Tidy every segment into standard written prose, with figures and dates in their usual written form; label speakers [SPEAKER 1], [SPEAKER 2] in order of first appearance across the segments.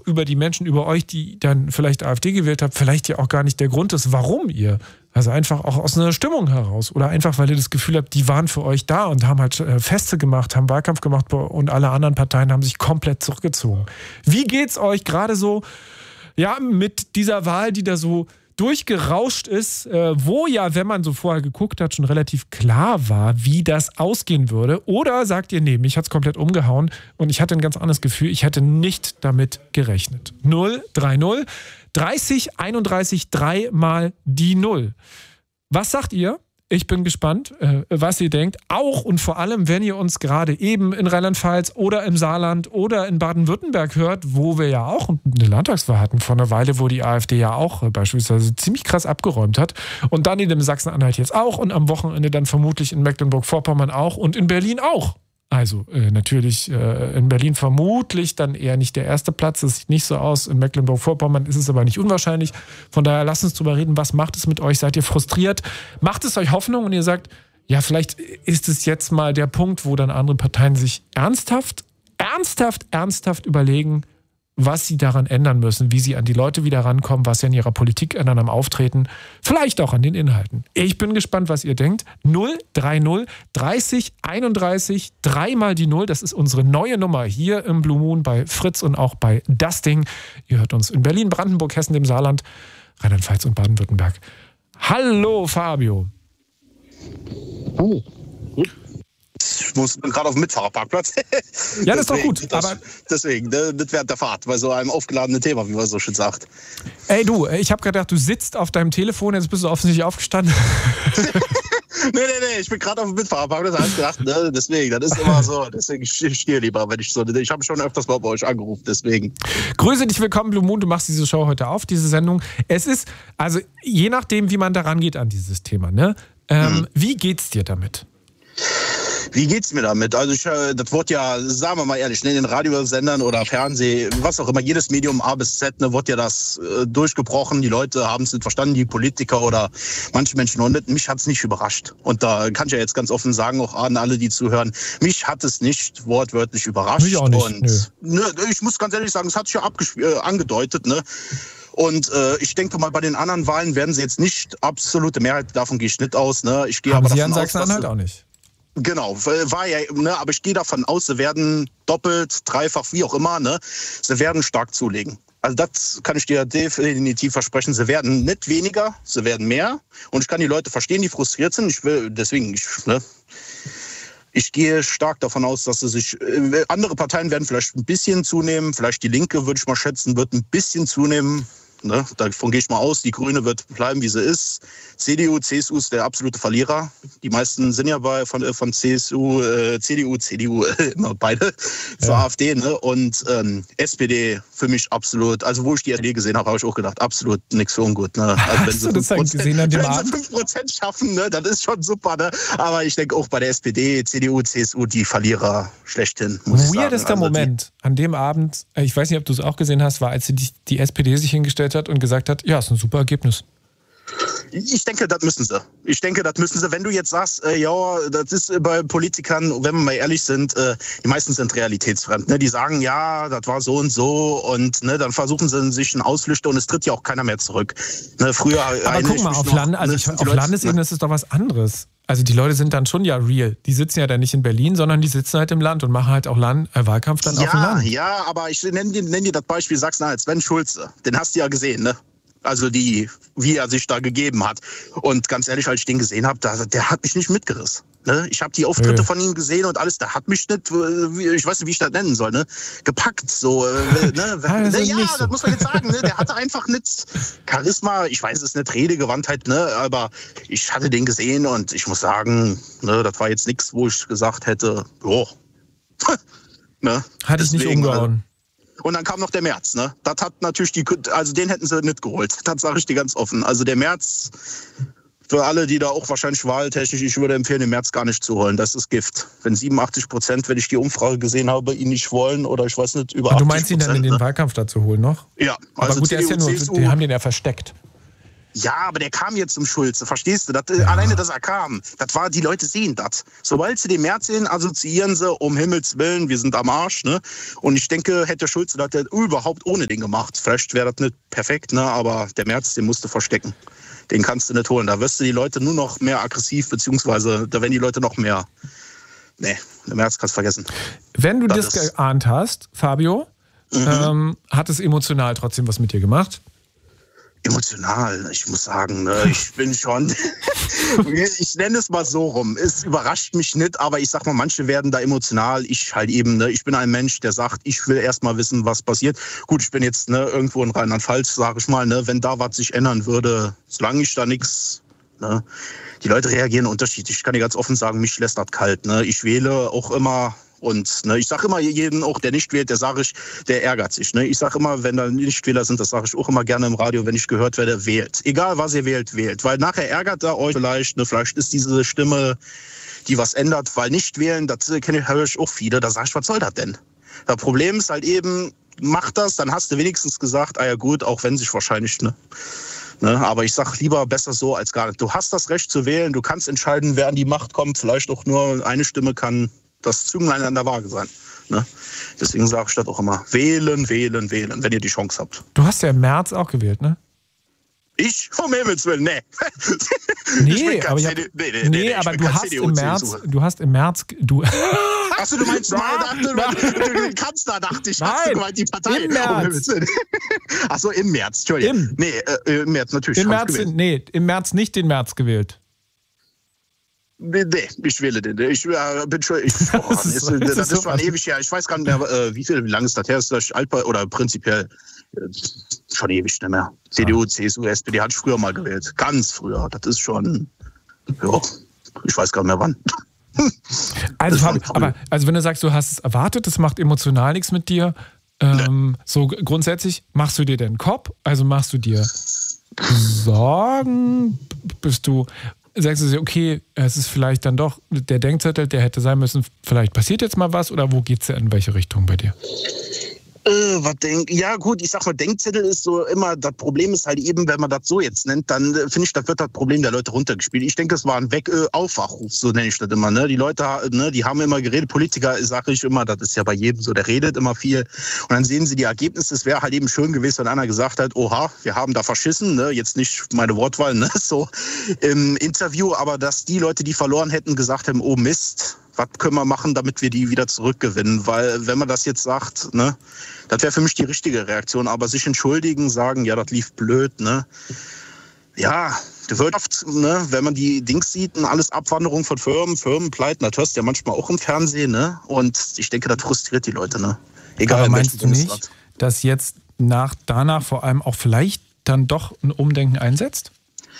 [SPEAKER 1] über die Menschen, über euch, die dann vielleicht AfD gewählt habt, vielleicht ja auch gar nicht der Grund ist, warum ihr. Also einfach auch aus einer Stimmung heraus oder einfach, weil ihr das Gefühl habt, die waren für euch da und haben halt Feste gemacht, haben Wahlkampf gemacht und alle anderen Parteien haben sich komplett zurückgezogen. Wie geht's euch gerade so, ja, mit dieser Wahl, die da so durchgerauscht ist, wo ja, wenn man so vorher geguckt hat, schon relativ klar war, wie das ausgehen würde? Oder sagt ihr, nee, mich hat's komplett umgehauen und ich hatte ein ganz anderes Gefühl, ich hätte nicht damit gerechnet. 030 30 31 3 mal die 0. Was sagt ihr? Ich bin gespannt, was ihr denkt. Auch und vor allem, wenn ihr uns gerade eben in Rheinland-Pfalz oder im Saarland oder in Baden-Württemberg hört, wo wir ja auch eine Landtagswahl hatten vor einer Weile, wo die AfD ja auch beispielsweise ziemlich krass abgeräumt hat. Und dann in dem Sachsen-Anhalt jetzt auch und am Wochenende dann vermutlich in Mecklenburg-Vorpommern auch und in Berlin auch. Also natürlich in Berlin vermutlich dann eher nicht der erste Platz. Das sieht nicht so aus. In Mecklenburg-Vorpommern ist es aber nicht unwahrscheinlich. Von daher lasst uns drüber reden. Was macht es mit euch? Seid ihr frustriert? Macht es euch Hoffnung? Und ihr sagt, ja, vielleicht ist es jetzt mal der Punkt, wo dann andere Parteien sich ernsthaft überlegen, was sie daran ändern müssen, wie sie an die Leute wieder rankommen, was sie an ihrer Politik ändern, am Auftreten, vielleicht auch an den Inhalten. Ich bin gespannt, was ihr denkt. 030 30 31 3 mal die 0, das ist unsere neue Nummer hier im Blue Moon bei Fritz und auch bei Das Ding. Ihr hört uns in Berlin, Brandenburg, Hessen, dem Saarland, Rheinland-Pfalz und Baden-Württemberg. Hallo Fabio.
[SPEAKER 2] Hallo. Ich bin gerade auf dem Mitfahrerparkplatz.
[SPEAKER 1] Ja, das ist doch gut.
[SPEAKER 2] Deswegen, nicht während der Fahrt, bei so einem aufgeladenen Thema, wie man so schön sagt.
[SPEAKER 1] Ey du, ich habe gedacht, du sitzt auf deinem Telefon, jetzt bist du offensichtlich aufgestanden.
[SPEAKER 2] Nee, ich bin gerade auf dem Mitfahrerparkplatz, da habe ich gedacht, ne, deswegen, das ist immer so, deswegen ich stehe lieber, wenn ich so, ich habe schon öfters mal bei euch angerufen, deswegen.
[SPEAKER 1] Grüße dich, willkommen Blue Moon, du machst diese Show heute auf, diese Sendung. Es ist, also je nachdem, wie man da rangeht an dieses Thema, ne, wie geht's dir damit?
[SPEAKER 2] Wie geht's mir damit? Also das wird ja, sagen wir mal ehrlich, in den Radiosendern oder Fernsehen, was auch immer, jedes Medium A bis Z, wird ja das durchgebrochen. Die Leute haben es nicht verstanden, die Politiker oder manche Menschen noch nicht. Mich hat's nicht überrascht. Und da kann ich ja jetzt ganz offen sagen, auch an alle, die zuhören, mich hat es nicht wortwörtlich überrascht.
[SPEAKER 1] Mich auch nicht,
[SPEAKER 2] und ich muss ganz ehrlich sagen, es hat sich ja angedeutet, ne? Und ich denke mal, bei den anderen Wahlen werden sie jetzt nicht absolute Mehrheit, davon gehe ich nicht aus. Ne? Ich gehe
[SPEAKER 1] aber
[SPEAKER 2] davon
[SPEAKER 1] Sie an
[SPEAKER 2] aus,
[SPEAKER 1] Sachsen-Anhalt auch nicht.
[SPEAKER 2] Genau, war ja, ne, aber ich gehe davon aus, sie werden doppelt, dreifach, wie auch immer, ne, sie werden stark zulegen. Also das kann ich dir definitiv versprechen. Sie werden nicht weniger, sie werden mehr. Und ich kann die Leute verstehen, die frustriert sind. Ich gehe stark davon aus, dass sie sich, andere Parteien werden vielleicht ein bisschen zunehmen. Vielleicht die Linke, würde ich mal schätzen, wird ein bisschen zunehmen. Ne, davon gehe ich mal aus. Die Grüne wird bleiben, wie sie ist. CDU, CSU ist der absolute Verlierer. Die meisten sind ja von CSU, CDU, immer beide zur AfD. Ne? Und SPD für mich absolut. Also wo ich die SPD gesehen habe ich auch gedacht, absolut nichts für ungut. Ne? Also wenn sie 5% schaffen, ne, das ist schon super. Ne? Aber ich denke auch bei der SPD, CDU, CSU die Verlierer schlechthin.
[SPEAKER 1] Weirdester Moment an dem Abend, ich weiß nicht, ob du es auch gesehen hast, war, als die SPD sich hingestellt hat und gesagt hat, ja, ist ein super Ergebnis.
[SPEAKER 2] Ich denke, das müssen sie. Wenn du jetzt sagst, ja, das ist bei Politikern, wenn wir mal ehrlich sind, die meisten sind realitätsfremd. Ne? Die sagen, ja, das war so und so und ne, dann versuchen sie sich einen Ausflüchter und es tritt ja auch keiner mehr zurück. Ne, früher.
[SPEAKER 1] Aber guck mal, auf Landesebene ist es doch was anderes. Also die Leute sind dann schon ja real. Die sitzen ja dann nicht in Berlin, sondern die sitzen halt im Land und machen halt auch Wahlkampf dann auf dem Land.
[SPEAKER 2] Ja, aber ich nenn dir das Beispiel Sachsen-Anhalt. Sven Schulze, den hast du ja gesehen, ne? Also wie er sich da gegeben hat. Und ganz ehrlich, als ich den gesehen habe, der hat mich nicht mitgerissen. Ne? Ich habe die Auftritte von ihm gesehen und alles, der hat mich nicht, ich weiß nicht, wie ich das nennen soll, ne? Gepackt. So, ne? Das muss man jetzt sagen. Ne? Der hatte einfach nicht Charisma, ich weiß es nicht, Redegewandtheit, ne? Aber ich hatte den gesehen und ich muss sagen, ne, das war jetzt nichts, wo ich gesagt hätte, jo. Ne?
[SPEAKER 1] Hatte ich nicht umgehauen.
[SPEAKER 2] Und dann kam noch der Merz, ne? Das hat natürlich also den hätten sie nicht geholt. Das sage ich dir ganz offen. Also der Merz, für alle, die da auch wahrscheinlich wahltechnisch, ich würde empfehlen, den Merz gar nicht zu holen. Das ist Gift. Wenn 87%, wenn ich die Umfrage gesehen habe, ihn nicht wollen oder ich weiß nicht, über 80%.
[SPEAKER 1] Du meinst ihn dann in den Wahlkampf dazu holen noch?
[SPEAKER 2] Ja.
[SPEAKER 1] Also aber gut, CDU, der ist ja nur, die haben den ja versteckt.
[SPEAKER 2] Ja, aber der kam jetzt zum Schulze, verstehst du? Alleine, dass er kam, das war, die Leute sehen das. Sobald sie den Merz sehen, assoziieren sie, um Himmels Willen, wir sind am Arsch, ne? Und ich denke, hätte Schulze das überhaupt ohne den gemacht. Vielleicht wäre das nicht perfekt, ne? Aber der Merz, den musst du verstecken. Den kannst du nicht holen. Da wirst du die Leute nur noch mehr aggressiv, beziehungsweise da werden die Leute noch mehr. Nee, der Merz kannst du vergessen.
[SPEAKER 1] Wenn du das geahnt hast, Fabio, hat es emotional trotzdem was mit dir gemacht?
[SPEAKER 2] Emotional, ich muss sagen, ne, ich bin schon, ich nenne es mal so rum, es überrascht mich nicht, aber ich sag mal, manche werden da emotional, ich halt eben, ne, ich bin ein Mensch, der sagt, ich will erst mal wissen, was passiert. Gut, ich bin jetzt irgendwo in Rheinland-Pfalz, sage ich mal, ne, wenn da was sich ändern würde, solange ich da nichts, ne, die Leute reagieren unterschiedlich, ich kann dir ganz offen sagen, mich lässt das kalt, ne, ich wähle auch immer. Und ich sage immer jedem, auch der nicht wählt, der ärgert sich. Ne? Ich sage immer, wenn da Nichtwähler sind, das sage ich auch immer gerne im Radio, wenn ich gehört werde, wählt. Egal, was ihr wählt, wählt. Weil nachher ärgert er euch vielleicht. Ne? Vielleicht ist diese Stimme, die was ändert. Weil nicht wählen, das höre ich auch viele. Da sage ich, was soll das denn? Das Problem ist halt eben, mach das, dann hast du wenigstens gesagt, ja gut, auch wenn sich wahrscheinlich... Ne? Aber ich sage lieber besser so als gar nicht. Du hast das Recht zu wählen, du kannst entscheiden, wer an die Macht kommt. Vielleicht auch nur eine Stimme kann das Zünglein an der Waage sein. Ne? Deswegen sage ich das auch immer. Wählen, wählen, wählen, wenn ihr die Chance habt.
[SPEAKER 1] Du hast ja im März auch gewählt, ne?
[SPEAKER 2] Ich? Vom Himmels Willen, nee.
[SPEAKER 1] Aber du hast im März...
[SPEAKER 2] Achso, du meinst, den Kanzler, dachte ich. Hast du gemeint, die Partei?
[SPEAKER 1] Im März.
[SPEAKER 2] Achso, im März, Entschuldigung. Im März natürlich.
[SPEAKER 1] Im März nicht den März gewählt.
[SPEAKER 2] Nee, ich wähle den. Ich bin schon. Das ist schon ewig her. Ich weiß gar nicht mehr, wie lange ist das her? Ist das alt oder prinzipiell schon ewig nicht mehr. CDU, CSU, SPD hatte ich früher mal gewählt. Ganz früher. Das ist schon. Ja, ich weiß gar nicht mehr wann.
[SPEAKER 1] Also wenn du sagst, du hast es erwartet, das macht emotional nichts mit dir. So grundsätzlich, machst du dir den Kopf? Also machst du dir Sorgen? Sagst du dir, okay, es ist vielleicht dann doch der Denkzettel, der hätte sein müssen, vielleicht passiert jetzt mal was, oder wo geht's ja in welche Richtung bei dir?
[SPEAKER 2] Ja gut, ich sag mal, Denkzettel ist so immer, das Problem ist halt eben, wenn man das so jetzt nennt, dann finde ich, das wird das Problem der Leute runtergespielt. Ich denke, es war ein Aufwachruf, so nenne ich das immer. Ne? Die Leute, die haben immer geredet, Politiker, sage ich immer, das ist ja bei jedem so, der redet immer viel. Und dann sehen sie die Ergebnisse. Es wäre halt eben schön gewesen, wenn einer gesagt hat, oha, wir haben da verschissen, ne? Jetzt nicht meine Wortwahl, ne? So im Interview, aber dass die Leute, die verloren hätten, gesagt haben, oh Mist, was können wir machen, damit wir die wieder zurückgewinnen? Weil wenn man das jetzt sagt, ne, das wäre für mich die richtige Reaktion. Aber sich entschuldigen, sagen, ja, das lief blöd, ne? Ja, die Wirtschaft, ne, wenn man die Dings sieht, alles Abwanderung von Firmenpleiten, das hörst du ja manchmal auch im Fernsehen, ne? Und ich denke, das frustriert die Leute, ne? Egal,
[SPEAKER 1] aber meinst du nicht, dass jetzt danach vor allem auch vielleicht dann doch ein Umdenken einsetzt?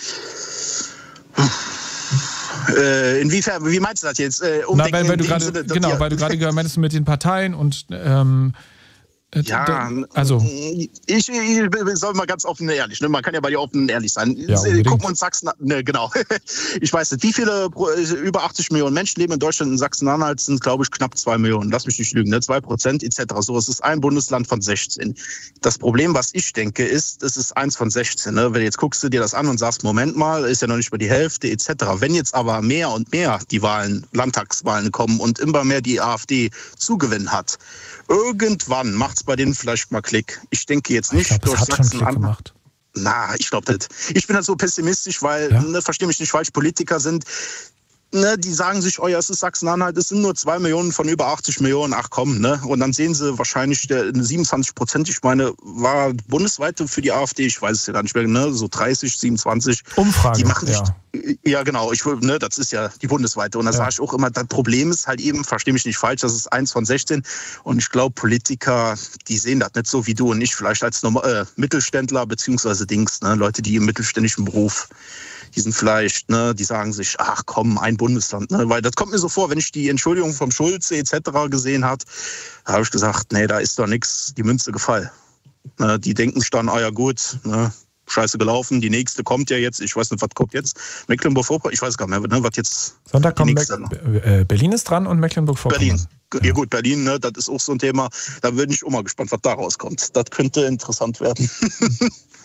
[SPEAKER 2] Inwiefern, wie meinst du das jetzt?
[SPEAKER 1] Weil du gerade meinst mit den Parteien und
[SPEAKER 2] ja,
[SPEAKER 1] also
[SPEAKER 2] ich soll mal ganz offen und ehrlich, ne? Man kann ja bei dir offen und ehrlich sein.
[SPEAKER 1] Ja,
[SPEAKER 2] gucken wir uns Sachsen, ne, genau. Ich weiß nicht, wie viele, über 80 Millionen Menschen leben in Deutschland. In Sachsen-Anhalt sind, glaube ich, knapp 2 Millionen. Lass mich nicht lügen, ne? 2% etc. So, es ist ein Bundesland von 16. Das Problem, was ich denke, ist, es ist 1 von 16. Ne? Wenn jetzt guckst du dir das an und sagst, Moment mal, ist ja noch nicht mal die Hälfte etc. Wenn jetzt aber mehr und mehr die Landtagswahlen kommen und immer mehr die AfD Zugewinn hat, irgendwann macht es bei denen vielleicht mal Klick. Ich denke jetzt nicht
[SPEAKER 1] durch Sachsen-Anhalt.
[SPEAKER 2] Na, ich glaube nicht. Ich bin halt so pessimistisch, weil, versteh mich nicht falsch, Politiker sind, ne, die sagen sich, oh ja, es ist Sachsen-Anhalt, es sind nur 2 Millionen von über 80 Millionen, ach komm, ne? Und dann sehen sie wahrscheinlich 27%, ich meine, war bundesweit für die AfD, ich weiß es ja gar nicht mehr, ne? So 30, 27.
[SPEAKER 1] Umfrage,
[SPEAKER 2] die machen nicht, ja genau, das ist ja die bundesweite. Und da sage ich auch immer, das Problem ist halt eben, verstehe mich nicht falsch, das ist 1 von 16. Und ich glaube, Politiker, die sehen das nicht so wie du und ich, vielleicht als Mittelständler beziehungsweise Leute, die im mittelständischen Beruf, die sind vielleicht, ne, die sagen sich, ach komm, ein Bundesland, ne, weil das kommt mir so vor, wenn ich die Entschuldigung vom Schulze etc. gesehen habe, da habe ich gesagt, nee, da ist doch nichts, die Münze gefallen. Ne, die denken sich dann, ja gut, ne, scheiße gelaufen, die nächste kommt ja jetzt, ich weiß nicht, was kommt jetzt, Mecklenburg-Vorpommern, ich weiß gar nicht mehr, ne, was jetzt...
[SPEAKER 1] Sonntag kommt Berlin ist dran und Mecklenburg-Vorpommern.
[SPEAKER 2] Berlin. Ja gut, Berlin, ne, das ist auch so ein Thema, da bin ich auch mal gespannt, was da rauskommt. Das könnte interessant werden.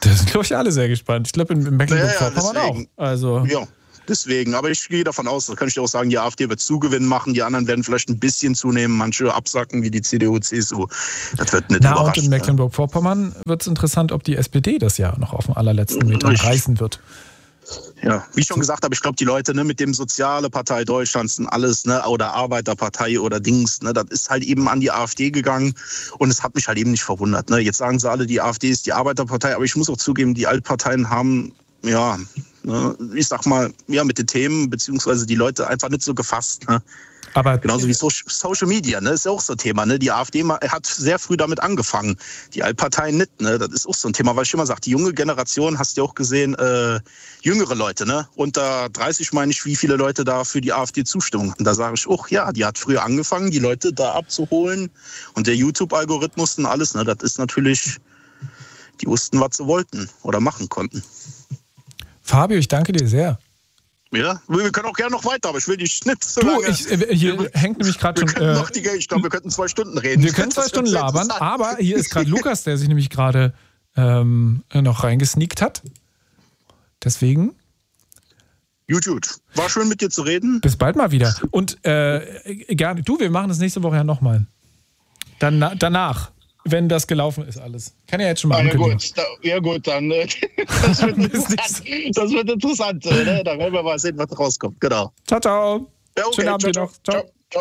[SPEAKER 1] Da sind, glaube ich, alle sehr gespannt. Ich glaube, in Mecklenburg-Vorpommern auch. Also.
[SPEAKER 2] Ja, deswegen. Aber ich gehe davon aus, da kann ich dir auch sagen, die AfD wird Zugewinn machen, die anderen werden vielleicht ein bisschen zunehmen, manche absacken, wie die CDU, CSU. Das wird nicht überraschend.
[SPEAKER 1] Und in Mecklenburg-Vorpommern wird es interessant, ob die SPD das ja noch auf dem allerletzten Meter reißen wird.
[SPEAKER 2] Ja, wie ich schon gesagt habe, ich glaube, die Leute mit dem Soziale Partei Deutschlands und alles, oder Arbeiterpartei oder Dings, das ist halt eben an die AfD gegangen und es hat mich halt eben nicht verwundert. Jetzt sagen sie alle, die AfD ist die Arbeiterpartei, aber ich muss auch zugeben, die Altparteien haben, ich sag mal, mit den Themen beziehungsweise die Leute einfach nicht so gefasst.
[SPEAKER 1] Aber
[SPEAKER 2] genauso wie Social Media, ist ja auch so ein Thema. Die AfD hat sehr früh damit angefangen, die Altparteien nicht. Das ist auch so ein Thema, weil ich immer sage, die junge Generation, hast du ja auch gesehen, jüngere Leute, unter 30 meine ich, wie viele Leute da für die AfD zustimmen. Und da sage ich auch, ja, die hat früher angefangen, die Leute da abzuholen. Und der YouTube-Algorithmus und alles, das ist natürlich, die wussten, was sie wollten oder machen konnten.
[SPEAKER 1] Fabio, ich danke dir sehr.
[SPEAKER 2] Ja, wir können auch gerne noch weiter, aber ich will dich nicht so
[SPEAKER 1] lange.
[SPEAKER 2] Hier
[SPEAKER 1] hängt nämlich gerade schon.
[SPEAKER 2] Ich glaube, wir könnten 2 Stunden reden.
[SPEAKER 1] Wir können 2 Stunden labern, aber hier ist gerade Lukas, der sich nämlich gerade noch reingesneakt hat. Deswegen.
[SPEAKER 2] Gut. War schön mit dir zu reden.
[SPEAKER 1] Bis bald mal wieder. Und gerne. Du, wir machen das nächste Woche ja nochmal. Danach. Wenn das gelaufen ist alles. Kann ja jetzt schon mal ankündigen.
[SPEAKER 2] Ja gut, dann das wird interessant. Ne? Da werden wir mal sehen, was rauskommt. Genau.
[SPEAKER 1] Ciao, ciao.
[SPEAKER 2] Ja, okay.
[SPEAKER 1] Schönen Abend dir noch. Ciao.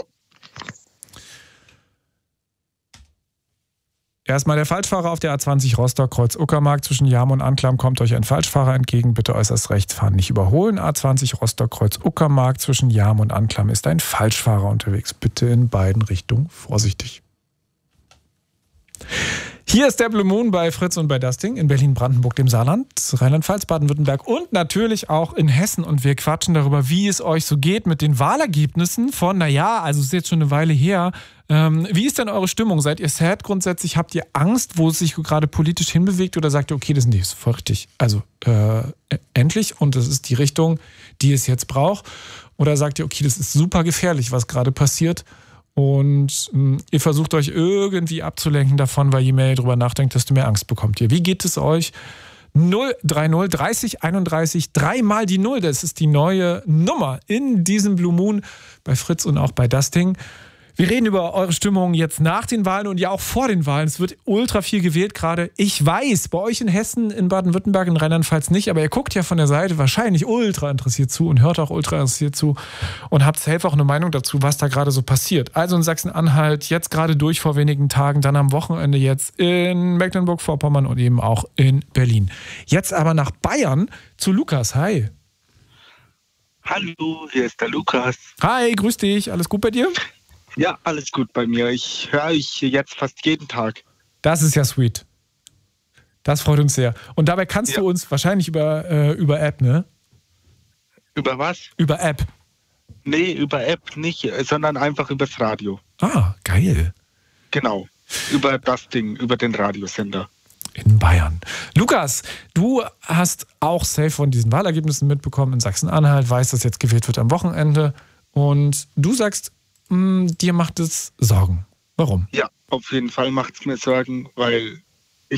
[SPEAKER 1] Erstmal der Falschfahrer auf der A20 Rostock-Kreuz-Uckermark. Zwischen Jam und Anklam kommt euch ein Falschfahrer entgegen. Bitte äußerst rechts fahren, nicht überholen. A20 Rostock-Kreuz-Uckermark. Zwischen Jam und Anklam ist ein Falschfahrer unterwegs. Bitte in beiden Richtungen vorsichtig. Hier ist der Blue Moon bei Fritz und bei Dusting in Berlin, Brandenburg, dem Saarland, Rheinland-Pfalz, Baden-Württemberg und natürlich auch in Hessen. Und wir quatschen darüber, wie es euch so geht mit den Wahlergebnissen von, also es ist jetzt schon eine Weile her. Wie ist denn eure Stimmung? Seid ihr sad grundsätzlich? Habt ihr Angst, wo es sich gerade politisch hinbewegt? Oder sagt ihr, okay, das ist voll richtig, also endlich und das ist die Richtung, die es jetzt braucht? Oder sagt ihr, okay, das ist super gefährlich, was gerade passiert? Und ihr versucht euch irgendwie abzulenken davon, weil je mehr ihr drüber nachdenkt, desto mehr Angst bekommt ihr. Wie geht es euch? 030 30 31 3 mal die 0. Das ist die neue Nummer in diesem Blue Moon bei Fritz und auch bei Dusting. Wir reden über eure Stimmung jetzt nach den Wahlen und ja auch vor den Wahlen. Es wird ultra viel gewählt gerade. Ich weiß, bei euch in Hessen, in Baden-Württemberg, in Rheinland-Pfalz nicht, aber ihr guckt ja von der Seite wahrscheinlich ultra interessiert zu und hört auch ultra interessiert zu und habt selbst auch eine Meinung dazu, was da gerade so passiert. Also in Sachsen-Anhalt, jetzt gerade durch vor wenigen Tagen, dann am Wochenende jetzt in Mecklenburg-Vorpommern und eben auch in Berlin. Jetzt aber nach Bayern zu Lukas. Hi.
[SPEAKER 3] Hallo, hier ist der Lukas.
[SPEAKER 1] Hi, grüß dich. Alles gut bei dir?
[SPEAKER 3] Ja, alles gut bei mir. Ich höre euch jetzt fast jeden Tag.
[SPEAKER 1] Das ist ja sweet. Das freut uns sehr. Und dabei kannst du uns wahrscheinlich über App, ne?
[SPEAKER 3] Über was?
[SPEAKER 1] Über App.
[SPEAKER 3] Nee, über App nicht, sondern einfach übers Radio.
[SPEAKER 1] Ah, geil.
[SPEAKER 3] Genau. Über das Ding, über den Radiosender.
[SPEAKER 1] In Bayern. Lukas, du hast auch safe von diesen Wahlergebnissen mitbekommen in Sachsen-Anhalt, weißt, dass jetzt gewählt wird am Wochenende. Und du sagst, dir macht es Sorgen. Warum?
[SPEAKER 3] Ja, auf jeden Fall macht es mir Sorgen, weil ich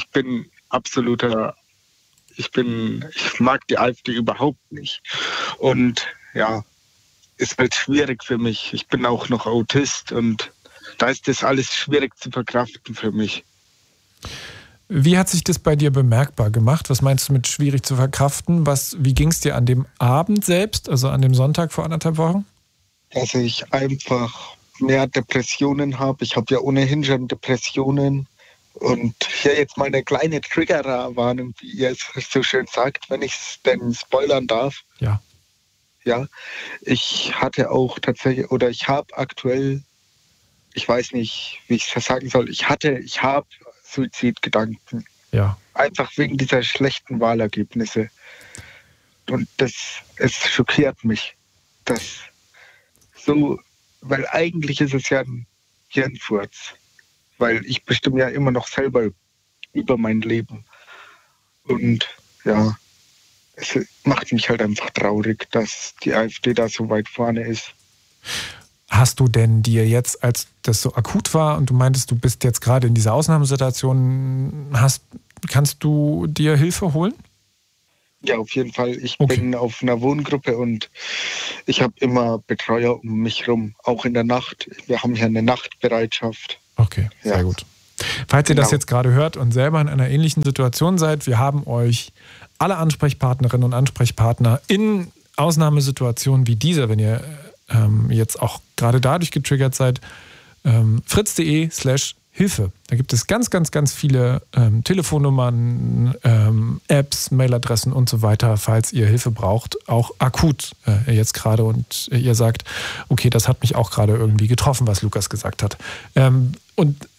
[SPEAKER 3] mag die AfD überhaupt nicht. Und ja, es wird schwierig für mich. Ich bin auch noch Autist und da ist das alles schwierig zu verkraften für mich.
[SPEAKER 1] Wie hat sich das bei dir bemerkbar gemacht? Was meinst du mit schwierig zu verkraften? Wie ging es dir an dem Abend selbst, also an dem Sonntag vor 1,5 Wochen?
[SPEAKER 3] Dass ich einfach mehr Depressionen habe. Ich habe ja ohnehin schon Depressionen. Und hier jetzt mal eine kleine Triggerwarnung, wie ihr es so schön sagt, wenn ich es denn spoilern darf.
[SPEAKER 1] Ja.
[SPEAKER 3] Ja, ich hatte auch tatsächlich, oder ich habe aktuell, ich weiß nicht, wie ich es sagen soll, ich habe Suizidgedanken.
[SPEAKER 1] Ja.
[SPEAKER 3] Einfach wegen dieser schlechten Wahlergebnisse. Und es schockiert mich, dass so, weil eigentlich ist es ja ein Hirnfurz, weil ich bestimme ja immer noch selber über mein Leben. Und ja, es macht mich halt einfach traurig, dass die AfD da so weit vorne ist.
[SPEAKER 1] Hast du denn dir jetzt, als das so akut war und du meintest, du bist jetzt gerade in dieser Ausnahmesituation, hast kannst du dir Hilfe holen?
[SPEAKER 3] Ja, auf jeden Fall. Ich bin auf einer Wohngruppe und ich habe immer Betreuer um mich rum, auch in der Nacht. Wir haben hier eine Nachtbereitschaft.
[SPEAKER 1] Okay, sehr gut. Falls ihr das jetzt gerade hört und selber in einer ähnlichen Situation seid, wir haben euch alle Ansprechpartnerinnen und Ansprechpartner in Ausnahmesituationen wie dieser, wenn ihr jetzt auch gerade dadurch getriggert seid, fritz.de/Hilfe. Da gibt es ganz, ganz, ganz viele Telefonnummern, Apps, Mailadressen und so weiter, falls ihr Hilfe braucht, auch akut jetzt gerade und ihr sagt, okay, das hat mich auch gerade irgendwie getroffen, was Lukas gesagt hat. Und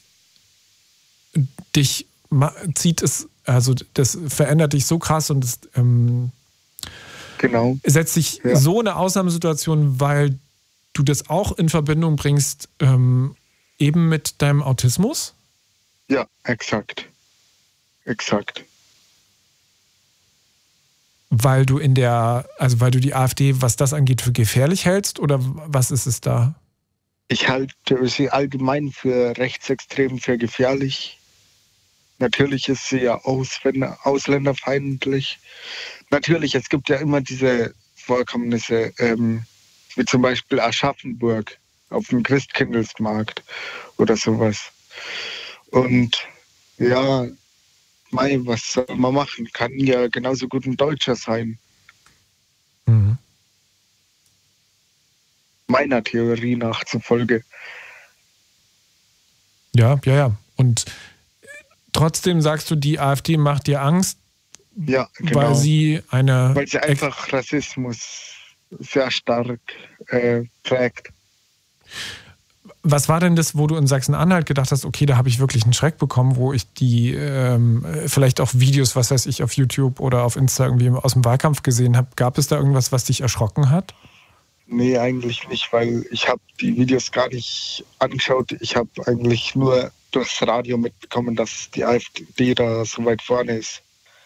[SPEAKER 1] dich zieht es, also das verändert dich so krass und es setzt dich so eine Ausnahmesituation, weil du das auch in Verbindung bringst, eben mit deinem Autismus?
[SPEAKER 3] Ja, exakt. Exakt.
[SPEAKER 1] Weil du weil du die AfD, was das angeht, für gefährlich hältst oder was ist es da?
[SPEAKER 3] Ich halte sie allgemein für rechtsextrem, für gefährlich. Natürlich ist sie ja ausländerfeindlich. Natürlich, es gibt ja immer diese Vorkommnisse, wie zum Beispiel Aschaffenburg auf dem Christkindlesmarkt oder sowas. Und ja, was soll man machen? Kann ja genauso gut ein Deutscher sein.
[SPEAKER 1] Mhm.
[SPEAKER 3] Meiner Theorie nach zufolge.
[SPEAKER 1] Ja. Und trotzdem sagst du, die AfD macht dir Angst, weil sie
[SPEAKER 3] einfach Rassismus sehr stark prägt.
[SPEAKER 1] Was war denn das, wo du in Sachsen-Anhalt gedacht hast, okay, da habe ich wirklich einen Schreck bekommen, wo ich die vielleicht auch Videos, was weiß ich, auf YouTube oder auf Insta irgendwie aus dem Wahlkampf gesehen habe. Gab es da irgendwas, was dich erschrocken hat?
[SPEAKER 3] Nee, eigentlich nicht, weil ich habe die Videos gar nicht angeschaut. Ich habe eigentlich nur durchs Radio mitbekommen, dass die AfD da so weit vorne ist.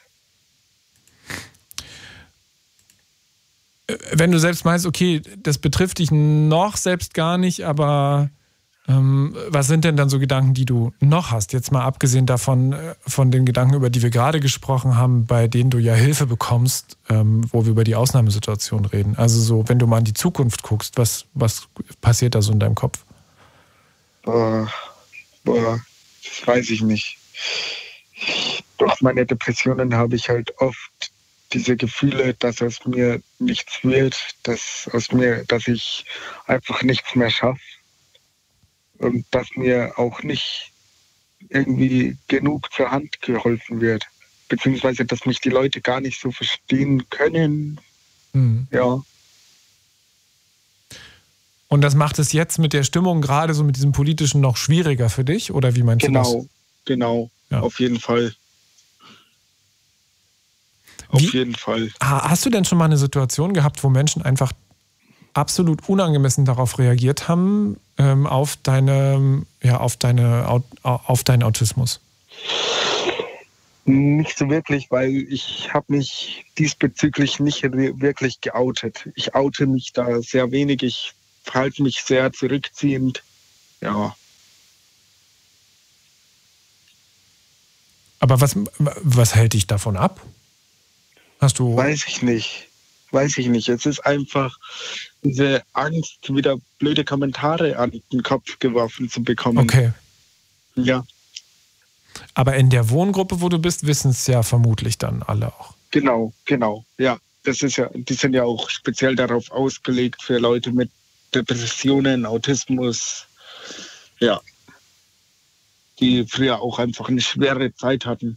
[SPEAKER 1] Wenn du selbst meinst, okay, das betrifft dich noch selbst gar nicht, aber was sind denn dann so Gedanken, die du noch hast? Jetzt mal abgesehen davon, von den Gedanken, über die wir gerade gesprochen haben, bei denen du ja Hilfe bekommst, wo wir über die Ausnahmesituation reden. Also so, wenn du mal in die Zukunft guckst, was passiert da so in deinem Kopf?
[SPEAKER 3] Das weiß ich nicht. Durch meine Depressionen habe ich halt oft diese Gefühle, dass aus mir nichts wird, dass ich einfach nichts mehr schaffe und dass mir auch nicht irgendwie genug zur Hand geholfen wird, beziehungsweise dass mich die Leute gar nicht so verstehen können.
[SPEAKER 1] Mhm.
[SPEAKER 3] Ja.
[SPEAKER 1] Und das macht es jetzt mit der Stimmung, gerade so mit diesem Politischen, noch schwieriger für dich? Oder wie meinst du das?
[SPEAKER 3] Genau, ja. Auf jeden Fall. Jeden Fall.
[SPEAKER 1] Hast du denn schon mal eine Situation gehabt, wo Menschen einfach absolut unangemessen darauf reagiert haben, auf deinen Autismus?
[SPEAKER 3] Nicht so wirklich, weil ich habe mich diesbezüglich nicht wirklich geoutet. Ich oute mich da sehr wenig. Ich verhalte mich sehr zurückziehend. Ja.
[SPEAKER 1] Aber was hält dich davon ab?
[SPEAKER 3] Weiß ich nicht. Es ist einfach diese Angst, wieder blöde Kommentare an den Kopf geworfen zu bekommen.
[SPEAKER 1] Okay.
[SPEAKER 3] Ja.
[SPEAKER 1] Aber in der Wohngruppe, wo du bist, wissen es ja vermutlich dann alle auch.
[SPEAKER 3] Genau. Ja, die sind ja auch speziell darauf ausgelegt für Leute mit Depressionen, Autismus. Ja. Die früher auch einfach eine schwere Zeit hatten.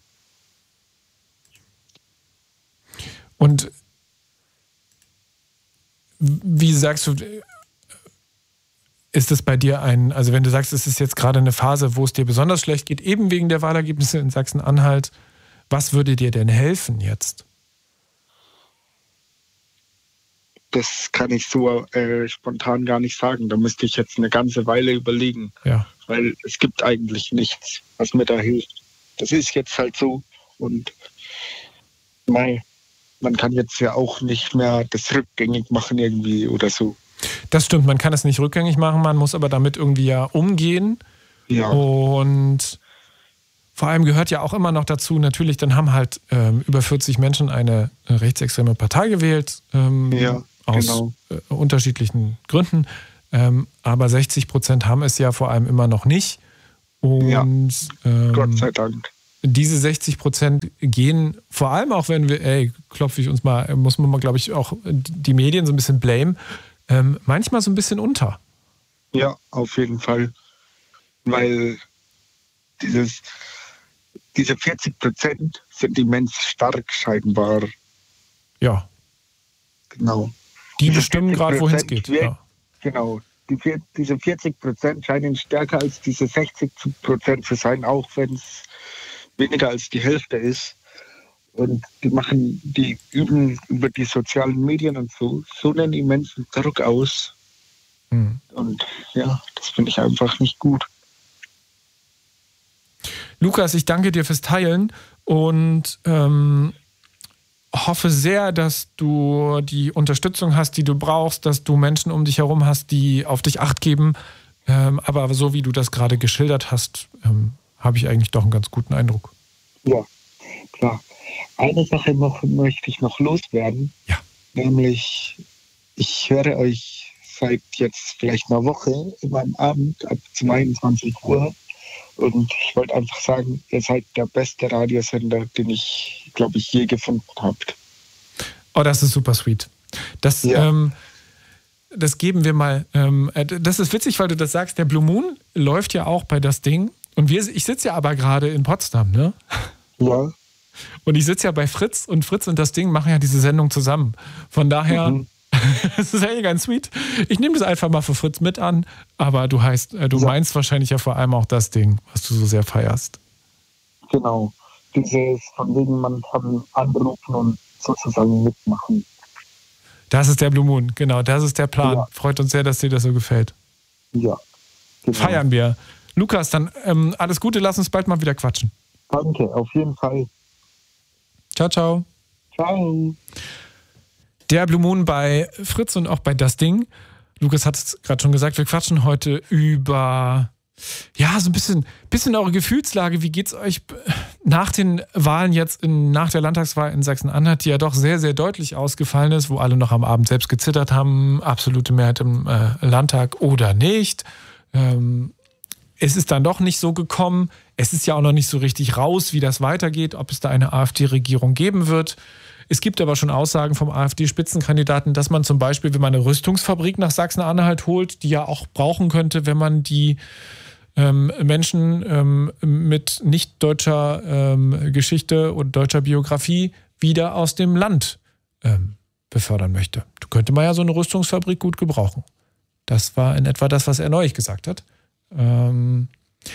[SPEAKER 1] Und wie sagst du, ist es bei dir also wenn du sagst, es ist jetzt gerade eine Phase, wo es dir besonders schlecht geht, eben wegen der Wahlergebnisse in Sachsen-Anhalt, was würde dir denn helfen jetzt?
[SPEAKER 3] Das kann ich so spontan gar nicht sagen. Da müsste ich jetzt eine ganze Weile überlegen.
[SPEAKER 1] Ja.
[SPEAKER 3] Weil es gibt eigentlich nichts, was mir da hilft. Das ist jetzt halt so und man kann jetzt ja auch nicht mehr das rückgängig machen irgendwie oder so.
[SPEAKER 1] Das stimmt, man kann es nicht rückgängig machen, man muss aber damit irgendwie ja umgehen.
[SPEAKER 3] Ja.
[SPEAKER 1] Und vor allem gehört ja auch immer noch dazu, natürlich, dann haben halt über 40 Menschen eine rechtsextreme Partei gewählt, aus unterschiedlichen Gründen. Aber 60% haben es ja vor allem immer noch nicht. Und
[SPEAKER 3] Gott sei Dank.
[SPEAKER 1] Diese 60% gehen, vor allem auch wenn wir, klopfe ich uns mal, muss man mal, glaube ich, auch die Medien so ein bisschen blamen, manchmal so ein bisschen unter.
[SPEAKER 3] Ja, auf jeden Fall. Weil diese 40% sind immens stark scheinbar.
[SPEAKER 1] Ja.
[SPEAKER 3] Genau.
[SPEAKER 1] Die bestimmen gerade, wohin es geht. Ja.
[SPEAKER 3] Genau. Diese 40% scheinen stärker als diese 60% zu sein, auch wenn es weniger als die Hälfte ist. Und die üben über die sozialen Medien und so einen immensen Druck aus. Und ja, das finde ich einfach nicht gut.
[SPEAKER 1] Lukas, ich danke dir fürs Teilen und hoffe sehr, dass du die Unterstützung hast, die du brauchst, dass du Menschen um dich herum hast, die auf dich Acht geben. Aber so wie du das gerade geschildert hast, habe ich eigentlich doch einen ganz guten Eindruck.
[SPEAKER 3] Ja, klar. Eine Sache möchte ich noch loswerden.
[SPEAKER 1] Ja.
[SPEAKER 3] Nämlich, ich höre euch seit jetzt vielleicht einer Woche immer am Abend ab 22 Uhr. Und ich wollte einfach sagen, ihr seid der beste Radiosender, den ich, glaube ich, je gefunden habe.
[SPEAKER 1] Oh, das ist super sweet. Das geben wir mal. Das ist witzig, weil du das sagst. Der Blue Moon läuft ja auch bei das Ding. Und ich sitze ja aber gerade in Potsdam, ne?
[SPEAKER 3] Ja.
[SPEAKER 1] Und ich sitze ja bei Fritz und Fritz und das Ding machen ja diese Sendung zusammen. Von daher, das ist ja ganz sweet. Ich nehme das einfach mal für Fritz mit an, aber du meinst wahrscheinlich ja vor allem auch das Ding, was du so sehr feierst.
[SPEAKER 3] Genau. Dieses, von wegen man kann anrufen und sozusagen mitmachen.
[SPEAKER 1] Das ist der Blue Moon, genau, das ist der Plan.
[SPEAKER 3] Ja.
[SPEAKER 1] Freut uns sehr, dass dir das so gefällt.
[SPEAKER 3] Ja. Genau.
[SPEAKER 1] Feiern wir. Lukas, dann alles Gute, lass uns bald mal wieder quatschen.
[SPEAKER 3] Danke, auf jeden Fall.
[SPEAKER 1] Ciao, ciao.
[SPEAKER 3] Ciao.
[SPEAKER 1] Der Blue Moon bei Fritz und auch bei das Ding. Lukas hat es gerade schon gesagt, wir quatschen heute über so ein bisschen eure Gefühlslage. Wie geht's euch nach den Wahlen jetzt, nach der Landtagswahl in Sachsen-Anhalt, die ja doch sehr, sehr deutlich ausgefallen ist, wo alle noch am Abend selbst gezittert haben, absolute Mehrheit im Landtag oder nicht. Es ist dann doch nicht so gekommen. Es ist ja auch noch nicht so richtig raus, wie das weitergeht, ob es da eine AfD-Regierung geben wird. Es gibt aber schon Aussagen vom AfD-Spitzenkandidaten, dass man zum Beispiel, wenn man eine Rüstungsfabrik nach Sachsen-Anhalt holt, die ja auch brauchen könnte, wenn man die Menschen mit nicht deutscher Geschichte oder deutscher Biografie wieder aus dem Land befördern möchte. Da könnte man ja so eine Rüstungsfabrik gut gebrauchen. Das war in etwa das, was er neulich gesagt hat. Und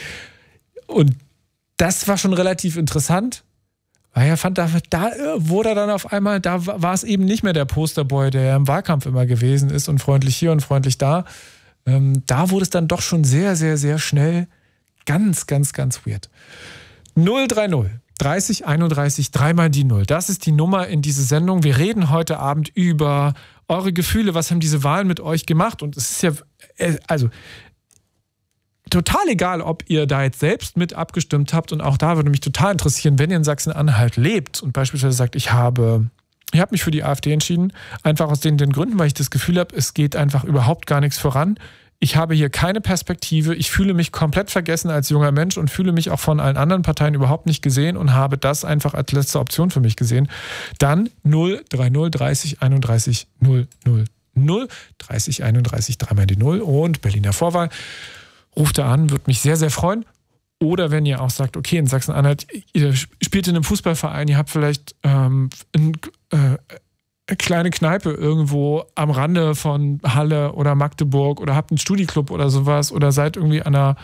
[SPEAKER 1] das war schon relativ interessant, weil er fand, da wurde er dann auf einmal, da war es eben nicht mehr der Posterboy, der ja im Wahlkampf immer gewesen ist und freundlich hier und freundlich da. Da wurde es dann doch schon sehr, sehr, sehr schnell ganz, ganz, ganz weird. 030 30 31 3 die 0. Das ist die Nummer in diese Sendung. Wir reden heute Abend über eure Gefühle. Was haben diese Wahlen mit euch gemacht? Und es ist ja, also total egal, ob ihr da jetzt selbst mit abgestimmt habt. Und auch da würde mich total interessieren, wenn ihr in Sachsen-Anhalt lebt und beispielsweise sagt, ich habe mich für die AfD entschieden, einfach aus den Gründen, weil ich das Gefühl habe, es geht einfach überhaupt gar nichts voran. Ich habe hier keine Perspektive, ich fühle mich komplett vergessen als junger Mensch und fühle mich auch von allen anderen Parteien überhaupt nicht gesehen und habe das einfach als letzte Option für mich gesehen. Dann 030 30 31 000 30 31 3 die 0 und Berliner Vorwahl. Ruft da an, würde mich sehr, sehr freuen. Oder wenn ihr auch sagt, okay, in Sachsen-Anhalt, ihr spielt in einem Fußballverein, ihr habt vielleicht eine kleine Kneipe irgendwo am Rande von Halle oder Magdeburg oder habt einen Studieclub oder sowas oder seid irgendwie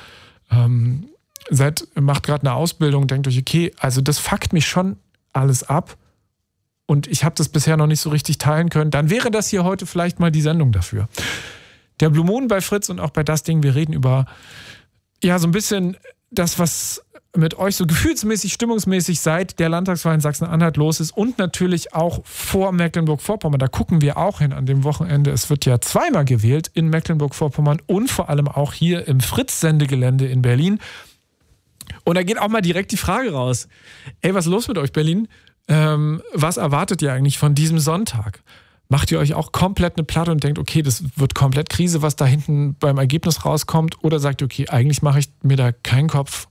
[SPEAKER 1] macht gerade eine Ausbildung, denkt euch, okay, also das fuckt mich schon alles ab und ich habe das bisher noch nicht so richtig teilen können, dann wäre das hier heute vielleicht mal die Sendung dafür. Der Blue Moon bei Fritz und auch bei das Ding, wir reden über so ein bisschen das, was mit euch so gefühlsmäßig, stimmungsmäßig seit der Landtagswahl in Sachsen-Anhalt los ist und natürlich auch vor Mecklenburg-Vorpommern. Da gucken wir auch hin an dem Wochenende. Es wird ja zweimal gewählt in Mecklenburg-Vorpommern und vor allem auch hier im Fritz-Sendegelände in Berlin. Und da geht auch mal direkt die Frage raus. Ey, was ist los mit euch, Berlin? Was erwartet ihr eigentlich von diesem Sonntag? Macht ihr euch auch komplett eine Platte und denkt, okay, das wird komplett Krise, was da hinten beim Ergebnis rauskommt? Oder sagt ihr, okay, eigentlich mache ich mir da keinen Kopf.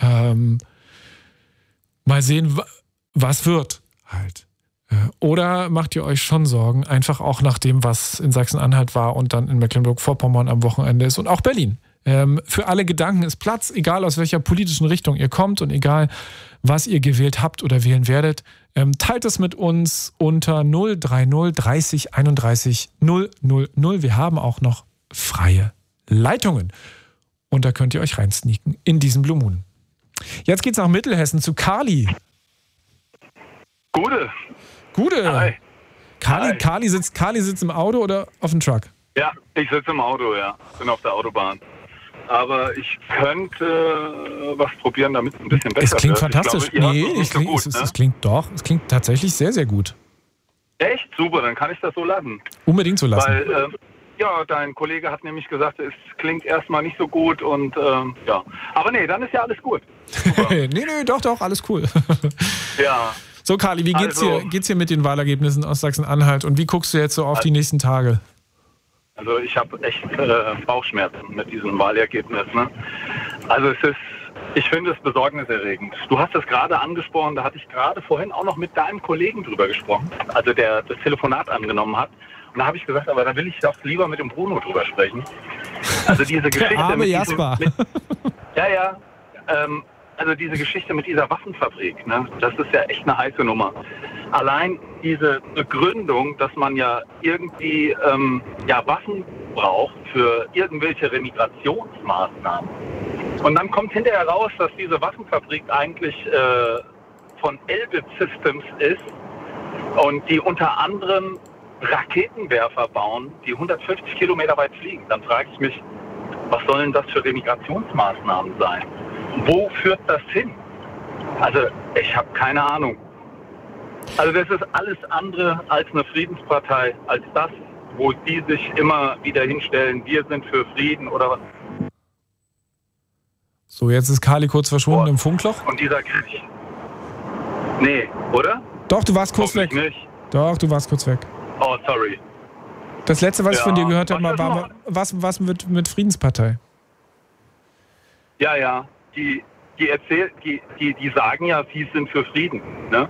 [SPEAKER 1] Mal sehen, was wird halt. Oder macht ihr euch schon Sorgen, einfach auch nach dem, was in Sachsen-Anhalt war und dann in Mecklenburg-Vorpommern am Wochenende ist und auch Berlin? Für alle Gedanken ist Platz, egal aus welcher politischen Richtung ihr kommt und egal, was ihr gewählt habt oder wählen werdet. Teilt es mit uns unter 030 30 31 000. Wir haben auch noch freie Leitungen. Und da könnt ihr euch reinsneaken in diesen Blue Moon. Jetzt geht's nach Mittelhessen zu Kali. Gute.
[SPEAKER 4] Hi.
[SPEAKER 1] Kali sitzt im Auto oder auf dem Truck?
[SPEAKER 4] Ja, ich sitze im Auto, ja. Bin auf der Autobahn. Aber ich könnte was probieren, damit es ein bisschen besser wird.
[SPEAKER 1] Es klingt fantastisch.
[SPEAKER 4] Es
[SPEAKER 1] klingt tatsächlich sehr, sehr gut.
[SPEAKER 4] Echt? Super, dann kann ich das so lassen.
[SPEAKER 1] Unbedingt so lassen.
[SPEAKER 4] Weil, dein Kollege hat nämlich gesagt, es klingt erstmal nicht so gut und ja. Aber nee, dann ist ja alles gut.
[SPEAKER 1] nee, doch, alles cool.
[SPEAKER 4] Ja.
[SPEAKER 1] So, Kali, wie geht's hier mit den Wahlergebnissen aus Sachsen-Anhalt und wie guckst du jetzt so auf die nächsten Tage?
[SPEAKER 4] Also ich habe echt Bauchschmerzen mit diesem Wahlergebnis. Ne? Also ich finde es besorgniserregend. Du hast es gerade angesprochen, da hatte ich gerade vorhin auch noch mit deinem Kollegen drüber gesprochen, also der das Telefonat angenommen hat. Und da habe ich gesagt, aber da will ich doch lieber mit dem Bruno drüber sprechen. Also diese Geschichte
[SPEAKER 1] der arme Jasper.
[SPEAKER 4] Also diese Geschichte mit dieser Waffenfabrik, ne, das ist ja echt eine heiße Nummer. Allein diese Begründung, dass man ja irgendwie Waffen braucht für irgendwelche Remigrationsmaßnahmen. Und dann kommt hinterher raus, dass diese Waffenfabrik eigentlich von Elbit Systems ist und die unter anderem Raketenwerfer bauen, die 150 Kilometer weit fliegen. Dann frage ich mich, was sollen das für Remigrationsmaßnahmen sein? Wo führt das hin? Also ich habe keine Ahnung. Also das ist alles andere als eine Friedenspartei, als das, wo die sich immer wieder hinstellen, wir sind für Frieden oder was.
[SPEAKER 1] So, jetzt ist Kali kurz verschwunden im Funkloch.
[SPEAKER 4] Und dieser Krieg. Nee, oder?
[SPEAKER 1] Doch, du warst kurz weg.
[SPEAKER 4] Nicht.
[SPEAKER 1] Doch, du warst kurz weg.
[SPEAKER 4] Oh, sorry.
[SPEAKER 1] Das letzte, was ich von dir gehört habe, war was mit Friedenspartei?
[SPEAKER 4] Ja. Die sagen ja, sie sind für Frieden, ne?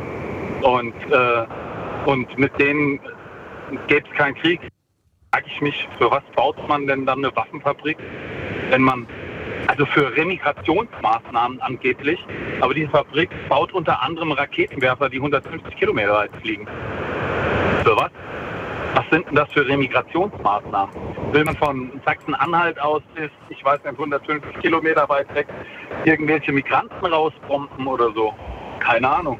[SPEAKER 4] Und mit denen gäbe es keinen Krieg. Frage ich mich, für was baut man denn dann eine Waffenfabrik, wenn man, also für Remigrationsmaßnahmen angeblich, aber diese Fabrik baut unter anderem Raketenwerfer, die 150 Kilometer weit fliegen. Für was? Was sind denn das für Remigrationsmaßnahmen? Will man von Sachsen-Anhalt aus bis, ich weiß nicht, 150 Kilometer weit weg irgendwelche Migranten rausbomben oder so? Keine Ahnung.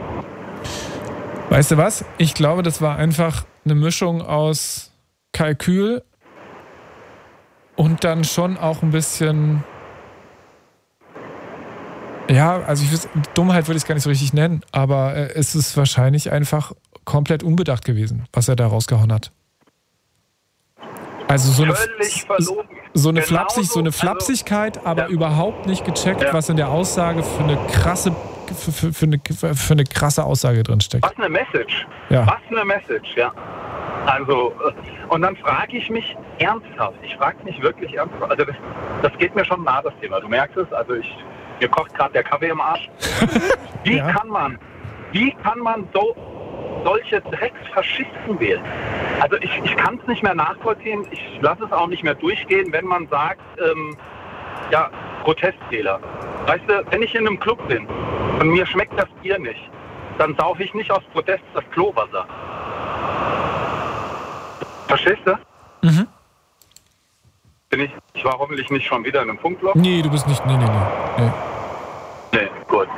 [SPEAKER 1] Weißt du was? Ich glaube, das war einfach eine Mischung aus Kalkül und dann schon auch ein bisschen, ja, also Dummheit würde ich es gar nicht so richtig nennen, aber es ist wahrscheinlich einfach komplett unbedacht gewesen, was er da rausgehauen hat. Also so eine Flapsigkeit, aber überhaupt nicht gecheckt, was in der Aussage für eine krasse Aussage drin steckt.
[SPEAKER 4] Was eine Message.
[SPEAKER 1] Ja.
[SPEAKER 4] Was eine Message, ja. Also, und dann frage ich mich ernsthaft, ich frage mich wirklich ernsthaft, also das geht mir schon nah, das Thema, du merkst es, also mir kocht gerade der Kaffee im Arsch. Wie kann man solche Drecksfaschisten wählen? Also ich kann es nicht mehr nachvollziehen, ich lasse es auch nicht mehr durchgehen, wenn man sagt, Protestfehler. Weißt du, wenn ich in einem Club bin und mir schmeckt das Bier nicht, dann saufe ich nicht aus Protest das Klowasser. Verstehst du?
[SPEAKER 1] Mhm.
[SPEAKER 4] Ich war hoffentlich nicht schon wieder in einem Funkloch.
[SPEAKER 1] Nee, du bist nicht. Nee.
[SPEAKER 4] Nee, gut.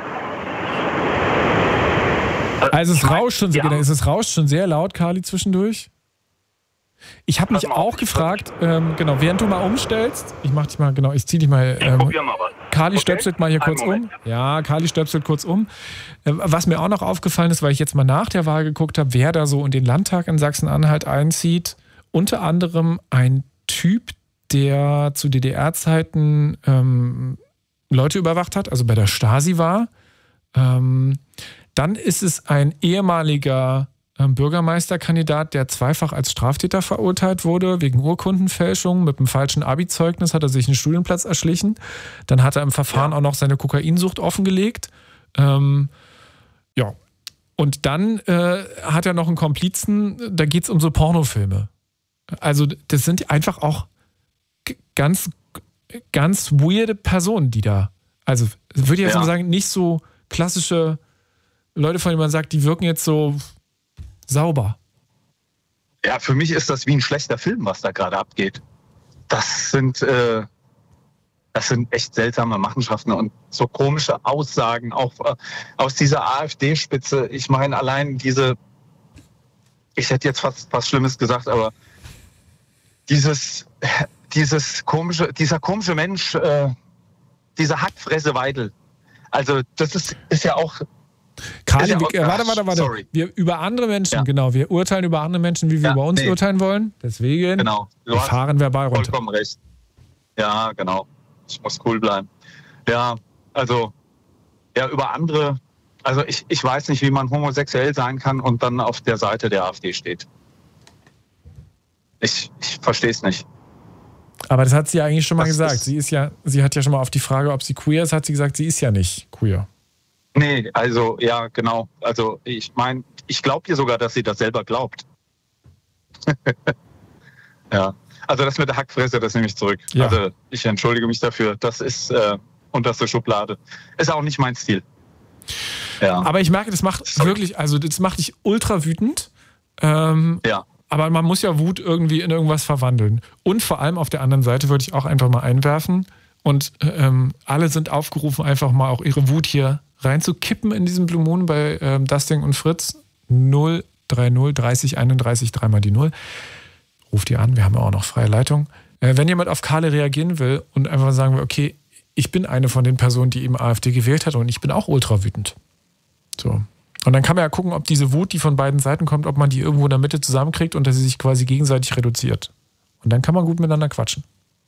[SPEAKER 1] Also es rauscht schon sehr laut, Kali, zwischendurch. Ich habe mich auch gefragt, während du mal umstellst, ich ziehe dich mal.
[SPEAKER 4] Probier mal was.
[SPEAKER 1] Kali stöpselt mal hier kurz
[SPEAKER 4] Moment.
[SPEAKER 1] um. Ja, Kali stöpselt kurz um. Was mir auch noch aufgefallen ist, weil ich jetzt mal nach der Wahl geguckt habe, wer da so in den Landtag in Sachsen-Anhalt einzieht, unter anderem ein Typ, der zu DDR-Zeiten Leute überwacht hat, also bei der Stasi war. Dann ist es ein ehemaliger Bürgermeisterkandidat, der zweifach als Straftäter verurteilt wurde, wegen Urkundenfälschung. Mit einem falschen Abi-Zeugnis hat er sich einen Studienplatz erschlichen. Dann hat er im Verfahren auch noch seine Kokainsucht offengelegt. Ja. Und dann hat er noch einen Komplizen, da geht es um so Pornofilme. Also das sind einfach auch ganz weirde Personen, die da, also würde ich jetzt mal sagen, nicht so klassische Leute, von denen man sagt, die wirken jetzt so sauber.
[SPEAKER 4] Ja, für mich ist das wie ein schlechter Film, was da gerade abgeht. Das sind echt seltsame Machenschaften und so komische Aussagen, auch aus dieser AfD-Spitze. Ich meine, allein ich hätte jetzt fast was Schlimmes gesagt, aber dieser komische Mensch, dieser Hackfresse Weidel. Also das ist ja auch...
[SPEAKER 1] Karin, warte. Sorry. Wir über andere Menschen, genau, wir urteilen über andere Menschen, wie wir über uns urteilen wollen. Deswegen wir fahren verbal runter.
[SPEAKER 4] Vollkommen recht. Ja, genau. Ich muss cool bleiben. Ja, also über andere, also ich weiß nicht, wie man homosexuell sein kann und dann auf der Seite der AfD steht. Ich verstehe es nicht.
[SPEAKER 1] Aber das hat sie ja eigentlich schon mal gesagt. Sie hat ja schon mal auf die Frage, ob sie queer ist, hat sie gesagt, sie ist ja nicht queer.
[SPEAKER 4] Nee, also ja, genau. Also ich meine, ich glaube ihr sogar, dass sie das selber glaubt. Ja, also das mit der Hackfresse, das nehme ich zurück. Ja. Also ich entschuldige mich dafür. Das ist unterste Schublade. Ist auch nicht mein Stil. Ja.
[SPEAKER 1] Aber ich merke, das macht wirklich, also das macht dich ultra wütend. Aber man muss ja Wut irgendwie in irgendwas verwandeln. Und vor allem auf der anderen Seite würde ich auch einfach mal einwerfen. Und alle sind aufgerufen, einfach mal auch ihre Wut hier reinzukippen in diesen Blue Moon bei Dustin und Fritz. 030 30 31 3 die 0. Ruft ihr an, wir haben ja auch noch freie Leitung. Wenn jemand auf Carle reagieren will und einfach sagen will, okay, ich bin eine von den Personen, die eben AfD gewählt hat und ich bin auch ultra wütend. So. Und dann kann man ja gucken, ob diese Wut, die von beiden Seiten kommt, ob man die irgendwo in der Mitte zusammenkriegt und dass sie sich quasi gegenseitig reduziert. Und dann kann man gut miteinander quatschen.